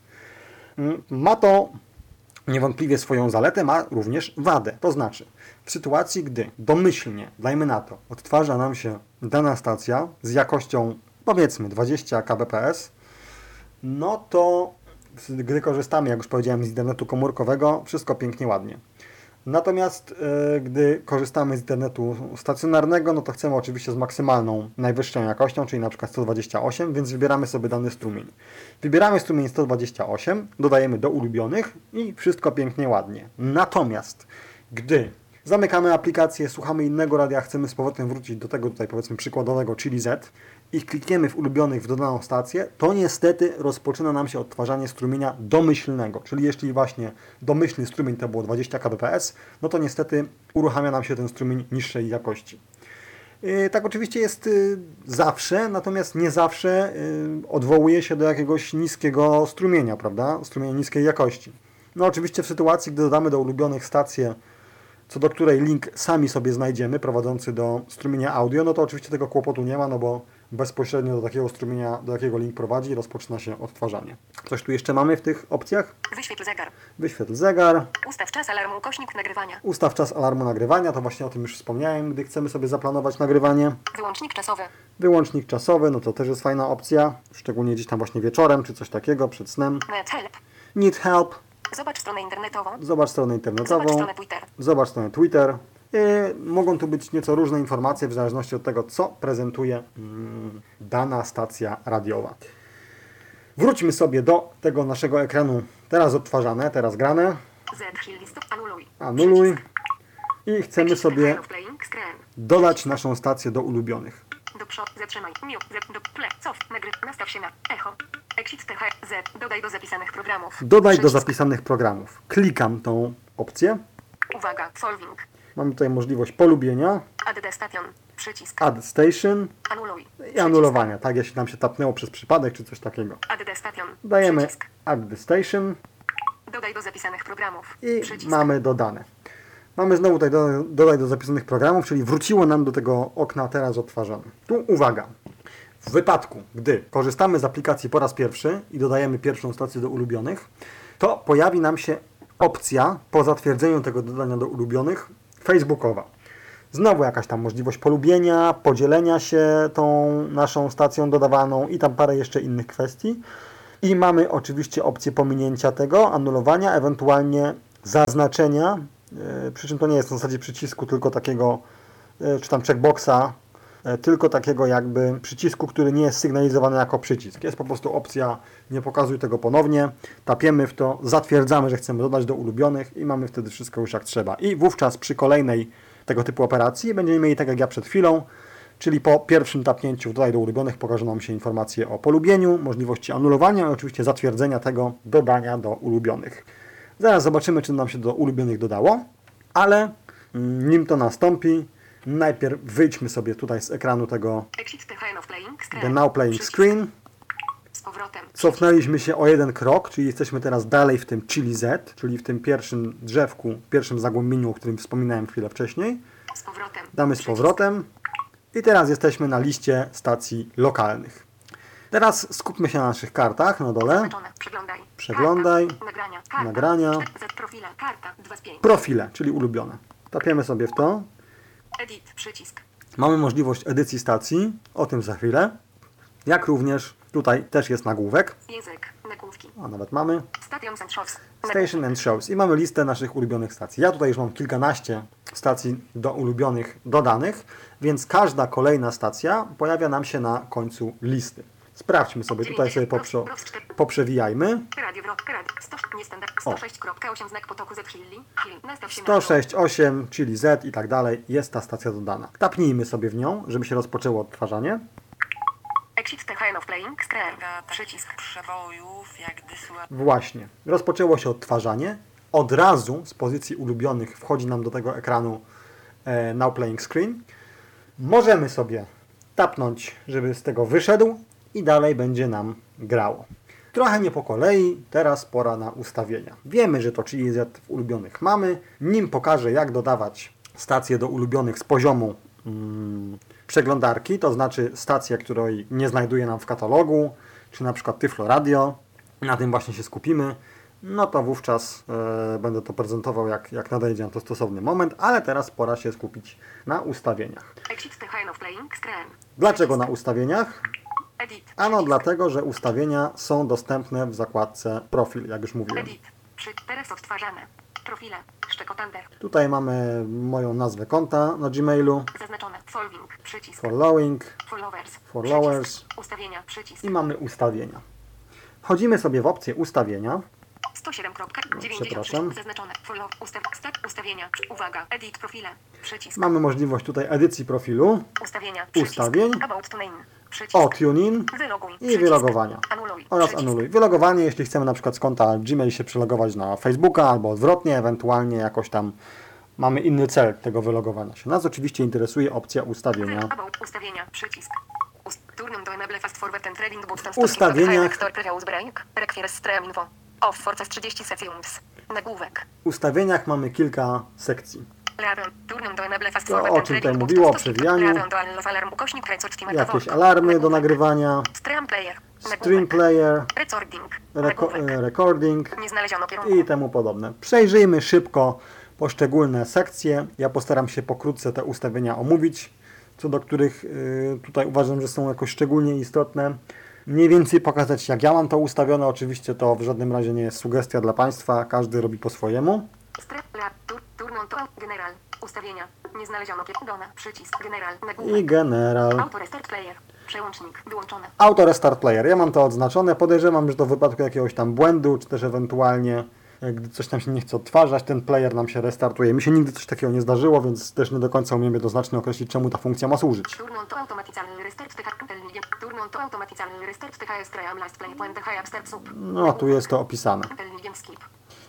Ma to niewątpliwie swoją zaletę, ma również wadę. To znaczy, w sytuacji, gdy domyślnie, dajmy na to, odtwarza nam się dana stacja z jakością powiedzmy 20 kbps, no to gdy korzystamy, jak już powiedziałem, z internetu komórkowego, wszystko pięknie, ładnie. Natomiast gdy korzystamy z internetu stacjonarnego, no to chcemy oczywiście z maksymalną, najwyższą jakością, czyli na przykład 128, więc wybieramy sobie dany strumień. Wybieramy strumień 128, dodajemy do ulubionych i wszystko pięknie, ładnie. Natomiast gdy zamykamy aplikację, słuchamy innego radia, chcemy z powrotem wrócić do tego tutaj powiedzmy przykładowego, czyli Z i klikniemy w ulubionych w dodaną stację, to niestety rozpoczyna nam się odtwarzanie strumienia domyślnego. Czyli jeśli właśnie domyślny strumień to było 20 kbps, no to niestety uruchamia nam się ten strumień niższej jakości. Tak oczywiście jest zawsze, natomiast nie zawsze odwołuje się do jakiegoś niskiego strumienia, prawda? Strumienia niskiej jakości. No oczywiście w sytuacji, gdy dodamy do ulubionych stację, co do której link sami sobie znajdziemy, prowadzący do strumienia audio, no to oczywiście tego kłopotu nie ma, no bo bezpośrednio do takiego strumienia, do jakiego link prowadzi, rozpoczyna się odtwarzanie. Coś tu jeszcze mamy w tych opcjach? Wyświetl zegar. Wyświetl zegar. Ustaw czas alarmu, ukośnik nagrywania. Ustaw czas alarmu nagrywania, to właśnie o tym już wspomniałem, gdy chcemy sobie zaplanować nagrywanie. Wyłącznik czasowy. Wyłącznik czasowy, no to też jest fajna opcja, szczególnie gdzieś tam właśnie wieczorem, czy coś takiego, przed snem. Net help. Need help. Zobacz stronę internetową. Zobacz stronę internetową. Zobacz stronę Twitter. Zobacz stronę Twitter. Mogą tu być nieco różne informacje w zależności od tego, co prezentuje dana stacja radiowa. Wróćmy sobie do tego naszego ekranu, teraz odtwarzane, teraz grane. Z-Hilli stop. Anuluj. Anuluj. Przycisk. I chcemy Exit sobie TH playing screen. dodać naszą stację do ulubionych. Do przodu. Zatrzymaj. Mute. Do play. Cof. Nastaw się na echo. Exit TH. Z. Dodaj do zapisanych programów. Dodaj do Przycisk. zapisanych programów. Klikam tą opcję. Uwaga. Solving. Mamy tutaj możliwość polubienia, Add station. Przycisk. add station Anuluj. i anulowania. Tak, jeśli nam się tapnęło przez przypadek czy coś takiego. Add station. Dajemy Przycisk. add the station Dodaj do zapisanych programów. i Przycisk. mamy dodane. Mamy znowu tutaj dodaj do zapisanych programów, czyli wróciło nam do tego okna teraz odtwarzane. Tu uwaga. W wypadku, gdy korzystamy z aplikacji po raz pierwszy i dodajemy pierwszą stację do ulubionych, to pojawi nam się opcja po zatwierdzeniu tego dodania do ulubionych facebookowa. Znowu jakaś tam możliwość polubienia, podzielenia się tą naszą stacją dodawaną i tam parę jeszcze innych kwestii. I mamy oczywiście opcję pominięcia tego, anulowania, ewentualnie zaznaczenia, przy czym to nie jest w zasadzie przycisku, tylko takiego, czy tam checkboxa, tylko takiego jakby przycisku, który nie jest sygnalizowany jako przycisk. Jest po prostu opcja, nie pokazuj tego ponownie, tapiemy w to, zatwierdzamy, że chcemy dodać do ulubionych i mamy wtedy wszystko już jak trzeba. I wówczas przy kolejnej tego typu operacji będziemy mieli tak jak ja przed chwilą, czyli po pierwszym tapnięciu dodaj do ulubionych pokażą nam się informacje o polubieniu, możliwości anulowania i oczywiście zatwierdzenia tego dodania do ulubionych. Zaraz zobaczymy, czy nam się do ulubionych dodało, ale nim to nastąpi, najpierw wyjdźmy sobie tutaj z ekranu tego Exit the hand of playing screen. The Now Playing Przycisk. Screen. Z powrotem. Cofnęliśmy się o jeden krok, czyli jesteśmy teraz dalej w tym Chili Z, czyli w tym pierwszym drzewku, pierwszym zagłębieniu, o którym wspominałem chwilę wcześniej. Z powrotem. Damy z Przycisk. powrotem i teraz jesteśmy na liście stacji lokalnych. Teraz skupmy się na naszych kartach na dole. Zaznaczone. Przeglądaj. Przeglądaj. Karta. Nagrania. Karta. Nagrania. Z profile. Karta. 2 z 5. Profile, czyli ulubione. Tapiemy sobie w to. Edit. Przycisk. Mamy możliwość edycji stacji, o tym za chwilę. Jak również tutaj też jest nagłówek, Język. Nagłówki. a nawet mamy Stations and shows. Station and Shows i mamy listę naszych ulubionych stacji. Ja tutaj już mam kilkanaście stacji do ulubionych dodanych, więc każda kolejna stacja pojawia nam się na końcu listy. Sprawdźmy sobie, tutaj sobie poprzewijajmy. Radio Wrot. Radio. 100. Niestandard. 106.8 znak potoku Z Hilli. Hill. Nastaw się na 106.8, czyli Z i tak dalej, jest ta stacja dodana. Tapnijmy sobie w nią, żeby się rozpoczęło odtwarzanie. Exit the hand of playing screen. Przycisk przebojów, jak dysyła. Właśnie, rozpoczęło się odtwarzanie. Od razu z pozycji ulubionych wchodzi nam do tego ekranu Now Playing Screen. Możemy sobie tapnąć, żeby z tego wyszedł i dalej będzie nam grało. Trochę nie po kolei, teraz pora na ustawienia. Wiemy, że to Chili Z w ulubionych mamy. Nim pokażę, jak dodawać stację do ulubionych z poziomu przeglądarki, to znaczy stację, której nie znajduje nam w katalogu, czy na przykład Tyflo Radio, na tym właśnie się skupimy, no to wówczas będę to prezentował, jak nadejdzie na to stosowny moment, ale teraz pora się skupić na ustawieniach. Exit the hand of playing screen. Dlaczego na ustawieniach? Edit. Ano Przycisk. dlatego, że ustawienia są dostępne w zakładce Profil, jak już mówiłem. Edit. Teraz odtwarzane. Profile. Szczekotander. Tutaj mamy moją nazwę konta na Gmailu, Zaznaczone. Following. Przycisk. following Followers. Followers. Przycisk. Ustawienia. Przycisk. i mamy ustawienia. Wchodzimy sobie w opcję ustawienia. 107.90. Przepraszam. Zaznaczone. Ustawienia. Uwaga. Edit profile. Przycisk. Mamy możliwość tutaj edycji profilu, Ustawienia. Przycisk. ustawień. About to name. Przycisk. o TuneIn Wyloguj. i Przycisk. wylogowania. Anuluj. Oraz Przycisk. anuluj. Wylogowanie, jeśli chcemy na przykład z konta Gmail się przelogować na Facebooka albo odwrotnie, ewentualnie jakoś tam mamy inny cel tego wylogowania się. Nas oczywiście interesuje opcja ustawienia. About ustawienia. Przycisk. Turnum do enable fast forward and trading button. Ustawienia. Vector previous break. Requires stream info. Off for 30 seconds. Nagłówek. W ustawieniach mamy kilka sekcji. Turnum do enable fast To, forward o and czym trading tutaj button. mówiło, o przewijaniu. Do unlock alarm ukośnik krecoczki Jakieś alarmy do nagrywania, Stream player. stream player, Recording. Nagłówek. recording Nie znaleziono kierunku. i temu podobne. Przejrzyjmy szybko poszczególne sekcje. Ja postaram się pokrótce te ustawienia omówić, co do których tutaj uważam, że są jakoś szczególnie istotne. Mniej więcej pokazać, jak ja mam to ustawione. Oczywiście to w żadnym razie nie jest sugestia dla Państwa. Każdy robi po swojemu. Turnum to general. Ustawienia. Nie znaleziono kierunku. Przycisk. General. Nagłówek. I general. Auto restart player. Przełącznik. Wyłączone. Auto Restart Player. Ja mam to odznaczone. Podejrzewam, że to w wypadku jakiegoś tam błędu, czy też ewentualnie gdy coś tam się nie chce odtwarzać, ten player nam się restartuje. Mi się nigdy coś takiego nie zdarzyło, więc też nie do końca umiem jednoznacznie określić, czemu ta funkcja ma służyć. Turn to automaticalny restart Turn to automaticalny restart THS Triam Last Play Point THS Start Sub. No, tu jest to opisane. Intelligent skip.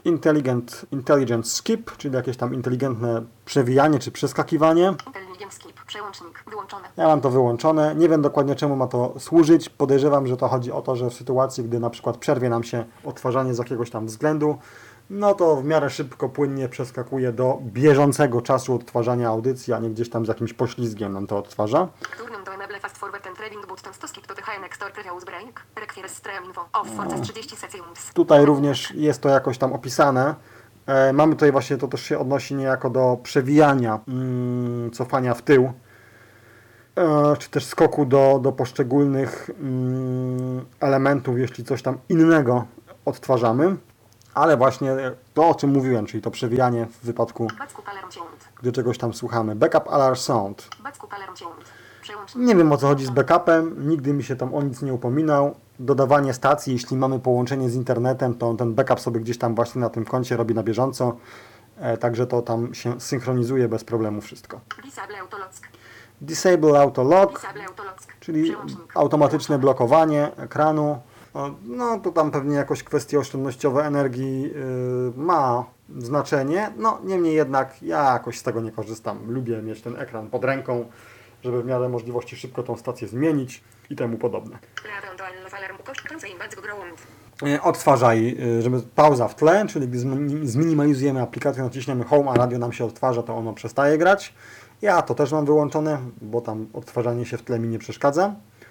Intelligent Skip, czyli jakieś tam inteligentne przewijanie czy przeskakiwanie. Intelligent skip. Przełącznik. Wyłączone. Ja mam to wyłączone. Nie wiem dokładnie, czemu ma to służyć. Podejrzewam, że to chodzi o to, że w sytuacji, gdy na przykład przerwie nam się odtwarzanie z jakiegoś tam względu, no to w miarę szybko, płynnie przeskakuje do bieżącego czasu odtwarzania audycji, a nie gdzieś tam z jakimś poślizgiem nam to odtwarza. Turn to enable fast forward and trading buttons to skip to the high next or previous break. Requires stream info. Off for 30 seconds. Tutaj również jest to jakoś tam opisane. Mamy tutaj właśnie, to też się odnosi niejako do przewijania, cofania w tył, czy też skoku do poszczególnych elementów, jeśli coś tam innego odtwarzamy. Ale właśnie to, o czym mówiłem, czyli to przewijanie w wypadku, Backup alarm sound. gdy czegoś tam słuchamy. Backup alarm sound. Backup alarm sound. Przełącznik. Nie wiem, o co chodzi z backupem, nigdy mi się tam o nic nie upominał. Dodawanie stacji, jeśli mamy połączenie z internetem, to ten backup sobie gdzieś tam właśnie na tym koncie robi na bieżąco. Także to tam się synchronizuje bez problemu wszystko. Disable autolock. Disable auto lock, Disable autolock. czyli Przełącznik. automatyczne blokowanie ekranu. No to tam pewnie jakoś kwestie oszczędnościowe energii ma znaczenie. No niemniej jednak ja jakoś z tego nie korzystam. Lubię mieć ten ekran pod ręką, żeby w miarę możliwości szybko tą stację zmienić i temu podobne. Odtwarzaj, żeby pauza w tle, czyli gdy zminimalizujemy aplikację, naciśniemy Home, a radio nam się odtwarza, to ono przestaje grać. Ja to też mam wyłączone, bo tam odtwarzanie się w tle mi nie przeszkadza.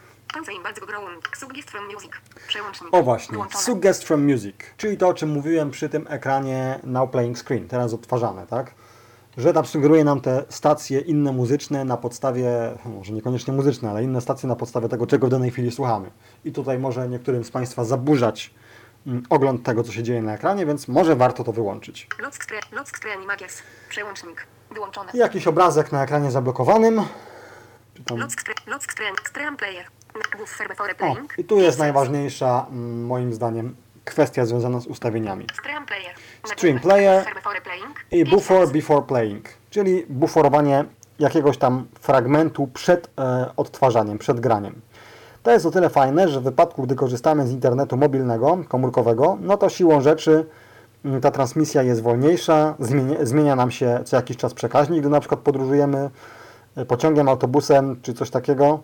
Suggest from music. Przełącznik. O właśnie, Wyłączone. Suggest from Music, czyli to, o czym mówiłem przy tym ekranie Now Playing Screen, teraz odtwarzane, tak? Że tam sugeruje nam te stacje inne muzyczne na podstawie, może niekoniecznie muzyczne, ale inne stacje na podstawie tego, czego w danej chwili słuchamy. I tutaj może niektórym z Państwa zaburzać ogląd tego, co się dzieje na ekranie, więc może warto to wyłączyć. Lock screen images. Przełącznik. Wyłączone. Jakiś obrazek na ekranie zablokowanym. Czy tam... Lock screen player. Buffer before O, playing. i tu jest najważniejsza, moim zdaniem, kwestia związana z ustawieniami. Stream player. Stream player Buffer before playing. i buffer before playing, czyli buforowanie jakiegoś tam fragmentu przed odtwarzaniem, przed graniem. To jest o tyle fajne, że w wypadku, gdy korzystamy z internetu mobilnego, komórkowego, no to siłą rzeczy ta transmisja jest wolniejsza, zmienia nam się co jakiś czas przekaźnik, gdy na przykład podróżujemy pociągiem, autobusem czy coś takiego.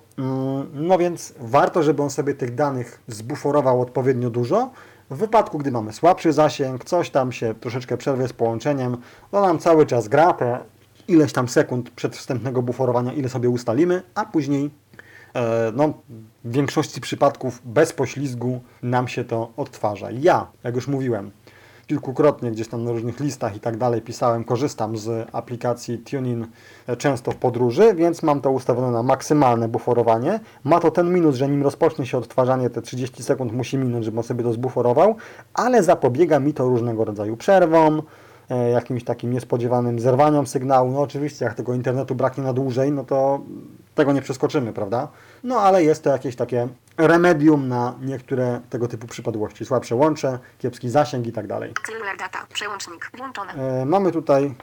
No więc warto, żeby on sobie tych danych zbuforował odpowiednio dużo. W wypadku, gdy mamy słabszy zasięg, coś tam się troszeczkę przerwie z połączeniem, to nam cały czas gra te ileś tam sekund przed wstępnego buforowania, ile sobie ustalimy, a później no, w większości przypadków bez poślizgu nam się to odtwarza. Ja, jak już mówiłem, kilkukrotnie gdzieś tam na różnych listach i tak dalej pisałem, korzystam z aplikacji TuneIn często w podróży, więc mam to ustawione na maksymalne buforowanie. Ma to ten minus, że nim rozpocznie się odtwarzanie, te 30 sekund musi minąć, żeby on sobie to zbuforował, ale zapobiega mi to różnego rodzaju przerwom, jakimś takim niespodziewanym zerwaniom sygnału. No oczywiście, jak tego internetu braknie na dłużej, no to tego nie przeskoczymy, prawda? No ale jest to jakieś takie remedium na niektóre tego typu przypadłości. Słabsze łącze, kiepski zasięg i tak dalej. Cellular data. Przełącznik. Włączone. Mamy tutaj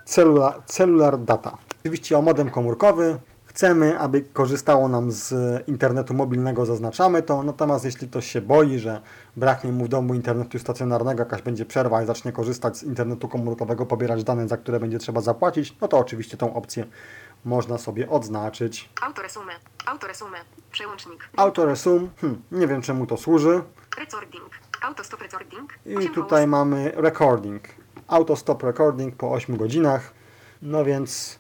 cellular data. Oczywiście o modem komórkowy. Chcemy, aby korzystało nam z internetu mobilnego, zaznaczamy to. Natomiast jeśli ktoś się boi, że braknie mu w domu internetu stacjonarnego, jakaś będzie przerwa i zacznie korzystać z internetu komórkowego, pobierać dane, za które będzie trzeba zapłacić, no to oczywiście tą opcję można sobie odznaczyć. Autoresume. Przełącznik. Autoresume. Nie wiem, czemu to służy. Recording. Autostop recording. I tutaj mamy recording. Autostop recording po 8 godzinach. No więc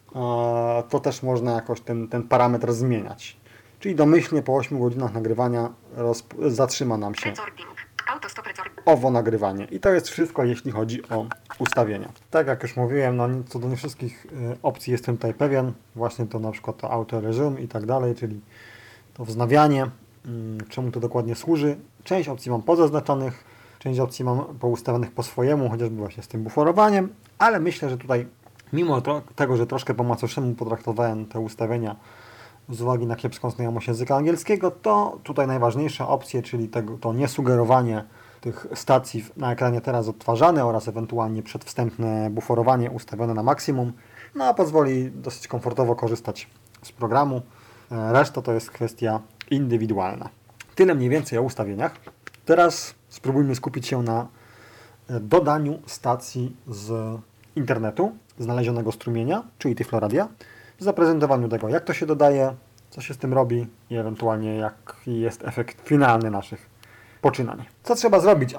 to też można jakoś ten parametr zmieniać. Czyli domyślnie po 8 godzinach nagrywania zatrzyma nam się Recording. Autostop recording. owo nagrywanie. I to jest wszystko, jeśli chodzi o ustawienia. Tak jak już mówiłem, no co do nie wszystkich opcji jestem tutaj pewien. Właśnie to na przykład to auto resume i tak dalej, czyli to wznawianie. Czemu to dokładnie służy? Część opcji mam pozaznaczonych, część opcji mam poustawionych po swojemu, chociażby właśnie z tym buforowaniem, ale myślę, że tutaj mimo tego, że troszkę po macoszemu potraktowałem te ustawienia z uwagi na kiepską znajomość języka angielskiego, to tutaj najważniejsze opcje, czyli to niesugerowanie tych stacji na ekranie teraz odtwarzane oraz ewentualnie przedwstępne buforowanie ustawione na maksimum, no a pozwoli dosyć komfortowo korzystać z programu. Reszta to jest kwestia indywidualna. Tyle mniej więcej o ustawieniach. Teraz spróbujmy skupić się na dodaniu stacji z internetu, znalezionego strumienia, czyli Tyfloradia, zaprezentowaniu tego, jak to się dodaje, co się z tym robi i ewentualnie jaki jest efekt finalny naszych poczynań. Co trzeba zrobić, aby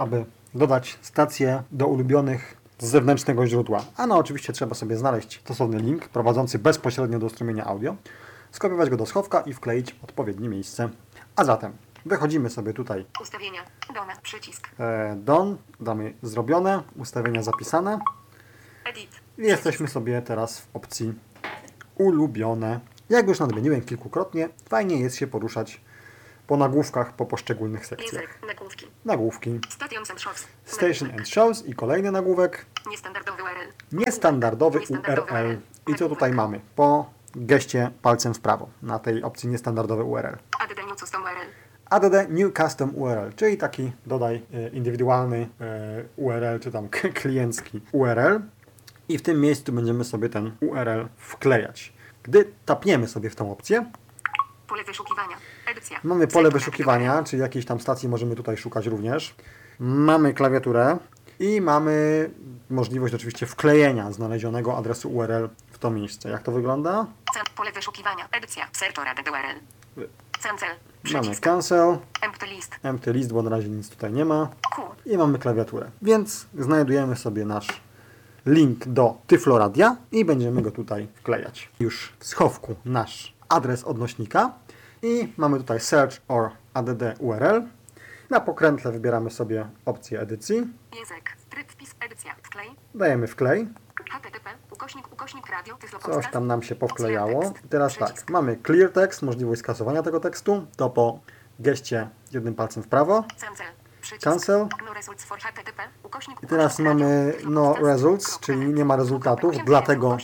dodać stację do ulubionych z zewnętrznego źródła. A no oczywiście trzeba sobie znaleźć stosowny link prowadzący bezpośrednio do strumienia audio, skopiować go do schowka i wkleić w odpowiednie miejsce. A zatem wychodzimy sobie tutaj Ustawienia. Dona. Przycisk. Done, damy zrobione, ustawienia zapisane Edit. i jesteśmy sobie teraz w opcji ulubione. Jak już nadmieniłem kilkukrotnie, fajnie jest się poruszać po nagłówkach po poszczególnych sekcjach. Język. Nagłówki. Nagłówki. Stations and shows. Station and Shows i kolejny nagłówek. Niestandardowy URL. Niestandardowy Niestandardowy URL. I co tutaj mamy? Po geście palcem w prawo na tej opcji niestandardowy URL. Add the new custom URL. Add new custom URL, czyli taki dodaj indywidualny URL, czy tam kliencki URL. I w tym miejscu będziemy sobie ten URL wklejać. Gdy tapniemy sobie w tą opcję, Pole wyszukiwania. Edycja. mamy pole Sektor wyszukiwania, czyli jakiejś tam stacji możemy tutaj szukać również. Mamy klawiaturę i mamy możliwość oczywiście wklejenia znalezionego adresu URL w to miejsce. Jak to wygląda? Pole wyszukiwania. Edycja. Sektor add URL. Cancel. Mamy Przycisk. cancel, Empty list. empty list, bo na razie nic tutaj nie ma. Q. I mamy klawiaturę. Więc znajdujemy sobie nasz link do Tyfloradia i będziemy go tutaj wklejać. Już w schowku nasz adres odnośnika i mamy tutaj Search or add URL. Na pokrętle wybieramy sobie opcję edycji. Język. Tryb wpis. Edycja. Wklej. Dajemy wklej. http radio tyflo Coś tam nam się powklejało. I teraz tak, mamy clear text, możliwość skasowania tego tekstu. To po geście jednym palcem w prawo. Cancel. Przycisk. Cancel. No results for http I teraz mamy no results, czyli nie ma rezultatów dla tego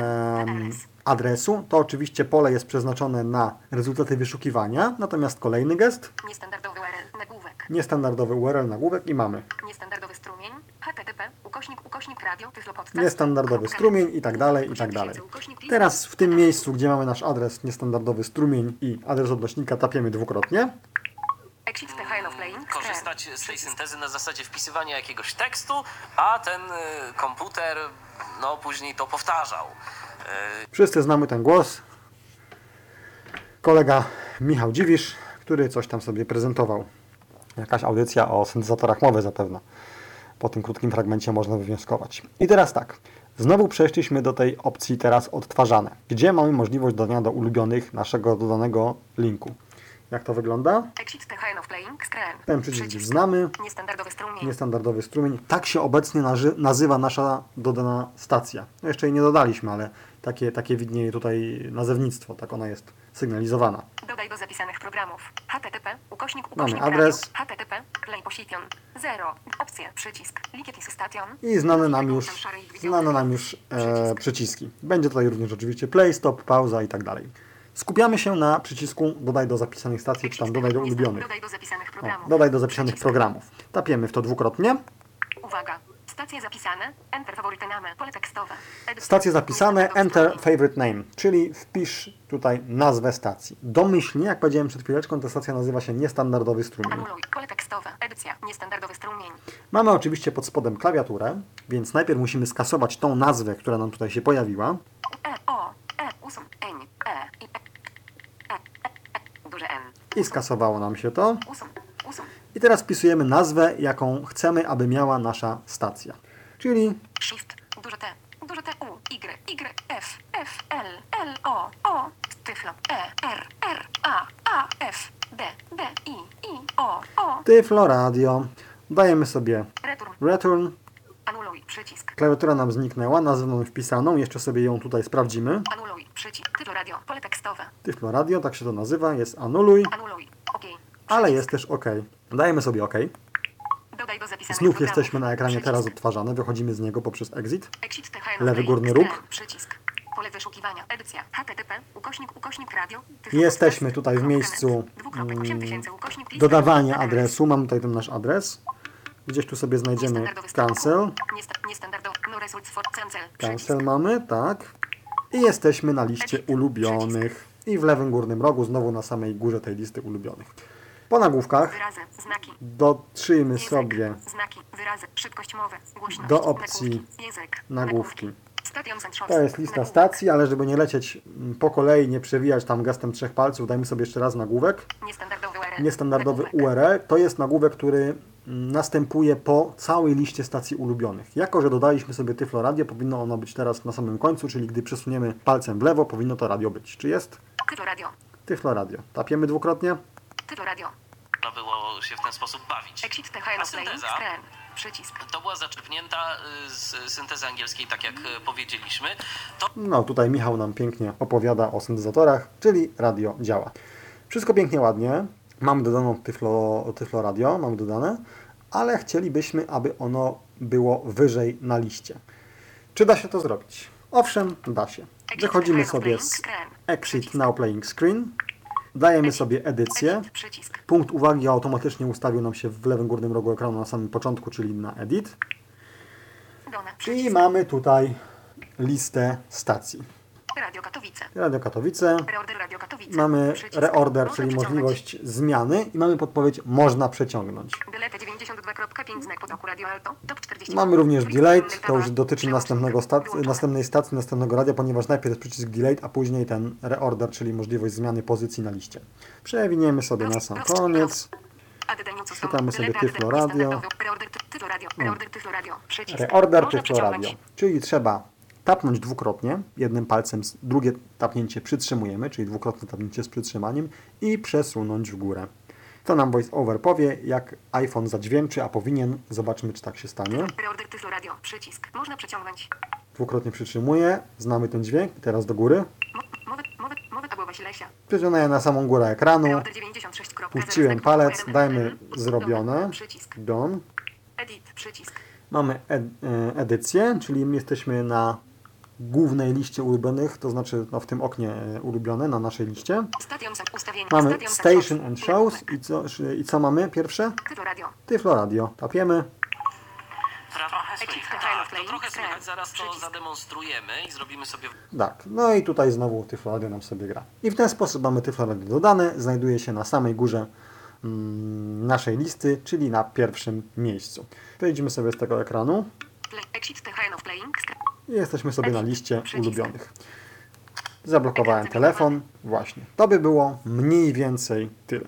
adresu. To oczywiście pole jest przeznaczone na rezultaty wyszukiwania. Natomiast kolejny gest, Niestandardowy URL. Nagłówek. niestandardowy URL nagłówek i mamy Niestandardowy strumień. http radio tyflo podcast. niestandardowy strumień i tak dalej, i tak dalej. Teraz w tym miejscu, gdzie mamy nasz adres niestandardowy strumień i adres odnośnika, tapiemy dwukrotnie. Exit THN of playing. Korzystać z tej syntezy na zasadzie wpisywania jakiegoś tekstu, a ten komputer no później to powtarzał. Wszyscy znamy ten głos. Kolega Michał Dziwisz, który coś tam sobie prezentował. Jakaś audycja o syntezatorach mowy zapewne. Po tym krótkim fragmencie można wywnioskować. I teraz tak. Znowu przeszliśmy do tej opcji teraz odtwarzane, gdzie mamy możliwość dodania do ulubionych naszego dodanego linku. Jak to wygląda? Exit THN of playing. Screen. Ten przycisk już znamy. Niestandardowy strumień. Niestandardowy strumień. Tak się obecnie nazywa nasza dodana stacja. No jeszcze jej nie dodaliśmy, ale takie widnieje tutaj nazewnictwo. Tak ona jest sygnalizowana. Dodaj do zapisanych programów. http Mamy adres. http play position 0. Opcje. Przycisk. Likiet station. I znane nam już przyciski. Będzie tutaj również oczywiście play, stop, pauza i tak dalej. Skupiamy się na przycisku dodaj do zapisanych stacji, czy tam dodaj do ulubionych. Dodaj do zapisanych programów. Dodaj do zapisanych programów. Tapiemy w to dwukrotnie. Uwaga. Stacje zapisane. Enter favorite name. Pole tekstowe. Stacje zapisane, enter favorite name, czyli wpisz tutaj nazwę stacji. Domyślnie, jak powiedziałem przed chwileczką, ta stacja nazywa się niestandardowy strumień. Anuluj. Pole tekstowe. Edycja. Niestandardowy strumień. Mamy oczywiście pod spodem klawiaturę, więc najpierw musimy skasować tą nazwę, która nam tutaj się pojawiła. Usun. N. Duże N. I skasowało nam się to. Usun. I teraz wpisujemy nazwę, jaką chcemy, aby miała nasza stacja. Czyli Shift. Duże T. U. Y. F. L. O. Tyflo. R. A. F. D. I. O. Tyflo Radio. Dajemy sobie Return. return. Anuluj. Przycisk. Klawiatura nam zniknęła, nazwę mamy wpisaną. Jeszcze sobie ją tutaj sprawdzimy. Anuluj. Przycisk. Tyflo radio. Pole tekstowe. Tyflo Radio, tak się to nazywa. Jest anuluj, Anuluj. OK. ale jest też OK. Dajemy sobie OK. Dodaj do zapisanych Znów programów. jesteśmy na ekranie Przycisk. teraz odtwarzane. Wychodzimy z niego poprzez exit. Exit THN. Lewy górny róg. Przycisk. Pole wyszukiwania. Edycja. http radio. Jesteśmy tutaj w miejscu dodawania adresu. Mamy tutaj ten nasz adres. Gdzieś tu sobie znajdziemy cancel. Niestandardowy. No results for cancel. Cancel mamy, tak. I jesteśmy na liście ulubionych. I w lewym górnym rogu, znowu na samej górze tej listy ulubionych. Po nagłówkach Wyrazy. Znaki. dotrzyjmy Język. sobie Znaki. Wyrazy. Szybkość mowy. Głośność. do opcji Nagłówki. Język. nagłówki. Stations and shows. To jest lista Nagłówek. stacji, ale żeby nie lecieć po kolei, nie przewijać tam gestem 3 palców, dajmy sobie jeszcze raz nagłówek. Niestandardowy URL. Niestandardowy Nagłówek. URL to jest nagłówek, który następuje po całej liście stacji ulubionych. Jako że dodaliśmy sobie Tyflo Radio, powinno ono być teraz na samym końcu, czyli gdy przesuniemy palcem w lewo, powinno to radio być. Czy jest? Tyflo Radio. Tyflo Radio. Tapiemy dwukrotnie. Tyflo Radio. Można było się w ten sposób bawić. Exit the High A Playing synteza? Screen. Przycisk. To była zaczerpnięta z syntezy angielskiej, tak jak powiedzieliśmy. To No tutaj Michał nam pięknie opowiada o syntezatorach, czyli radio działa. Wszystko pięknie, ładnie. Mamy dodaną Tyflo Radio, mamy dodane, ale chcielibyśmy, aby ono było wyżej na liście. Czy da się to zrobić? Owszem, da się. Wychodzimy sobie z Exit Now Playing Screen, dajemy sobie edycję. Exit. Przycisk. Punkt uwagi automatycznie ustawił nam się w lewym górnym rogu ekranu na samym początku, czyli na Edit. Done. I Przycisk. mamy tutaj listę stacji. Radio Katowice. Radio Katowice. Reorder Radio Katowice. Mamy Przycisk. reorder, Można czyli przeciągnąć. możliwość zmiany i mamy podpowiedź można przeciągnąć. Delete 92.5 znak potoku Radio Alto. Top 40. Mamy również Trik delete, pełny to już tawa. dotyczy Przełącznik. Wyłączone. następnej stacji, następnego radia, ponieważ najpierw jest przycisk delete, a później ten reorder, czyli możliwość zmiany pozycji na liście. Przewiniemy sobie na sam koniec. Add the new system. Czytamy sobie Delete Tyflo add the Radio. standardowy. Reorder Tyflo Radio. Reorder Tyflo Radio. Przycisk. Reorder Można Tyflo przeciągnąć. Radio, czyli trzeba tapnąć dwukrotnie, jednym palcem, drugie tapnięcie przytrzymujemy, czyli dwukrotne tapnięcie z przytrzymaniem i przesunąć w górę. To nam VoiceOver powie, jak iPhone zadźwięczy, a powinien. Zobaczmy, czy tak się stanie. Reorder Tyflo Radio. Przycisk. Można przeciągnąć. Dwukrotnie przytrzymuję, znamy ten dźwięk i teraz do góry. Mowy Pawła Wasilesia. Przyciągnę na samą górę ekranu, Reorder 96.0. puściłem palec, dajmy zrobione. Przycisk. Done. Edit. Przycisk. Mamy edycję, czyli jesteśmy na głównej liście ulubionych, to znaczy no, w tym oknie ulubione na naszej liście. Stadion ustawienia. Mamy Stadion Station shows. and Shows i co mamy pierwsze? Tyflo Radio. Tyflo Radio. Tapiemy. trochę Exit słychać. the Tak, High to Playing trochę Screen. słychać. Zaraz to Przycisk. zademonstrujemy i zrobimy sobie... Tak, no i tutaj znowu Tyflo Radio nam sobie gra. I w ten sposób mamy Tyflo Radio dodane, znajduje się na samej górze naszej listy, czyli na pierwszym miejscu. Przejdźmy sobie z tego ekranu Exit the High Playing Screen. i jesteśmy sobie na liście Przycisk. ulubionych. Zablokowałem telefon. Właśnie. To by było mniej więcej tyle.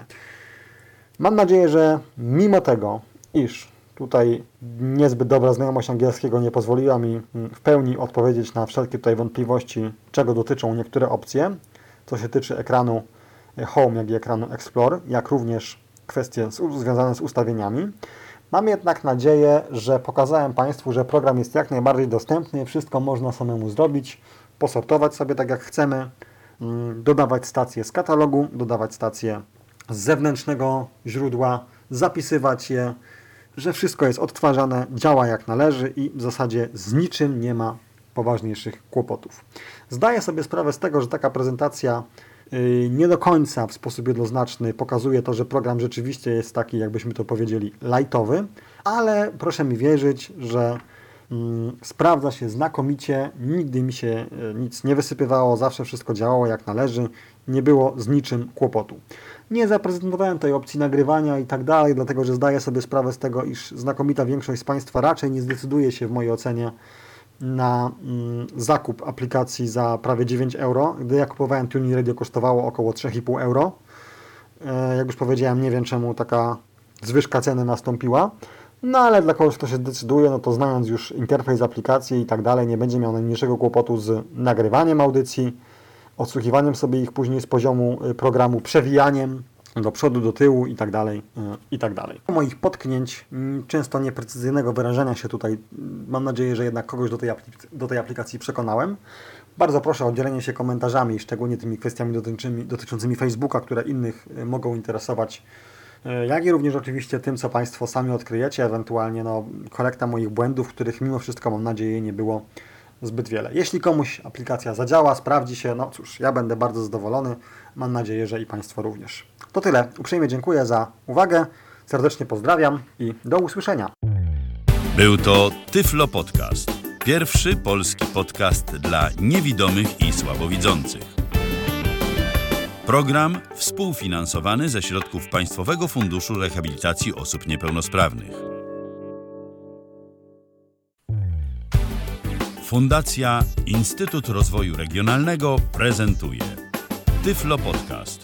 Mam nadzieję, że mimo tego, iż tutaj niezbyt dobra znajomość angielskiego nie pozwoliła mi w pełni odpowiedzieć na wszelkie tutaj wątpliwości, czego dotyczą niektóre opcje, co się tyczy ekranu Home, jak i ekranu Explore, jak również kwestie związane z ustawieniami. Mam jednak nadzieję, że pokazałem Państwu, że program jest jak najbardziej dostępny, wszystko można samemu zrobić, posortować sobie tak jak chcemy, dodawać stacje z katalogu, dodawać stacje z zewnętrznego źródła, zapisywać je, że wszystko jest odtwarzane, działa jak należy i w zasadzie z niczym nie ma poważniejszych kłopotów. Zdaję sobie sprawę z tego, że taka prezentacja nie do końca w sposób jednoznaczny pokazuje to, że program rzeczywiście jest taki, jakbyśmy to powiedzieli, lightowy, ale proszę mi wierzyć, że sprawdza się znakomicie, nigdy mi się nic nie wysypywało, zawsze wszystko działało jak należy, nie było z niczym kłopotu. Nie zaprezentowałem tej opcji nagrywania i tak dalej, dlatego że zdaję sobie sprawę z tego, iż znakomita większość z Państwa raczej nie zdecyduje się w mojej ocenie na zakup aplikacji za prawie 9 euro. Gdy ja kupowałem TuneIn Radio, kosztowało około 3,5 euro. Jak już powiedziałem, nie wiem czemu taka zwyżka ceny nastąpiła. No ale dla kogoś, kto się decyduje, no to znając już interfejs aplikacji i tak dalej, nie będzie miał najmniejszego kłopotu z nagrywaniem audycji, odsłuchiwaniem sobie ich później z poziomu programu, przewijaniem do przodu, do tyłu i tak dalej, i tak dalej. Moich potknięć, często nieprecyzyjnego wyrażenia się tutaj, mam nadzieję, że jednak kogoś do tej aplikacji przekonałem. Bardzo proszę o dzielenie się komentarzami, szczególnie tymi kwestiami dotyczącymi Facebooka, które innych mogą interesować, jak i również oczywiście tym, co Państwo sami odkryjecie, ewentualnie korekta moich błędów, których mimo wszystko, mam nadzieję, nie było zbyt wiele. Jeśli komuś aplikacja zadziała, sprawdzi się, no cóż, ja będę bardzo zadowolony. Mam nadzieję, że i Państwo również. To tyle. Uprzejmie dziękuję za uwagę. Serdecznie pozdrawiam i do usłyszenia. Był to Tyflo Podcast. Pierwszy polski podcast dla niewidomych i słabowidzących. Program współfinansowany ze środków Państwowego Funduszu Rehabilitacji Osób Niepełnosprawnych. Fundacja Instytut Rozwoju Regionalnego prezentuje Tyflo Podcast.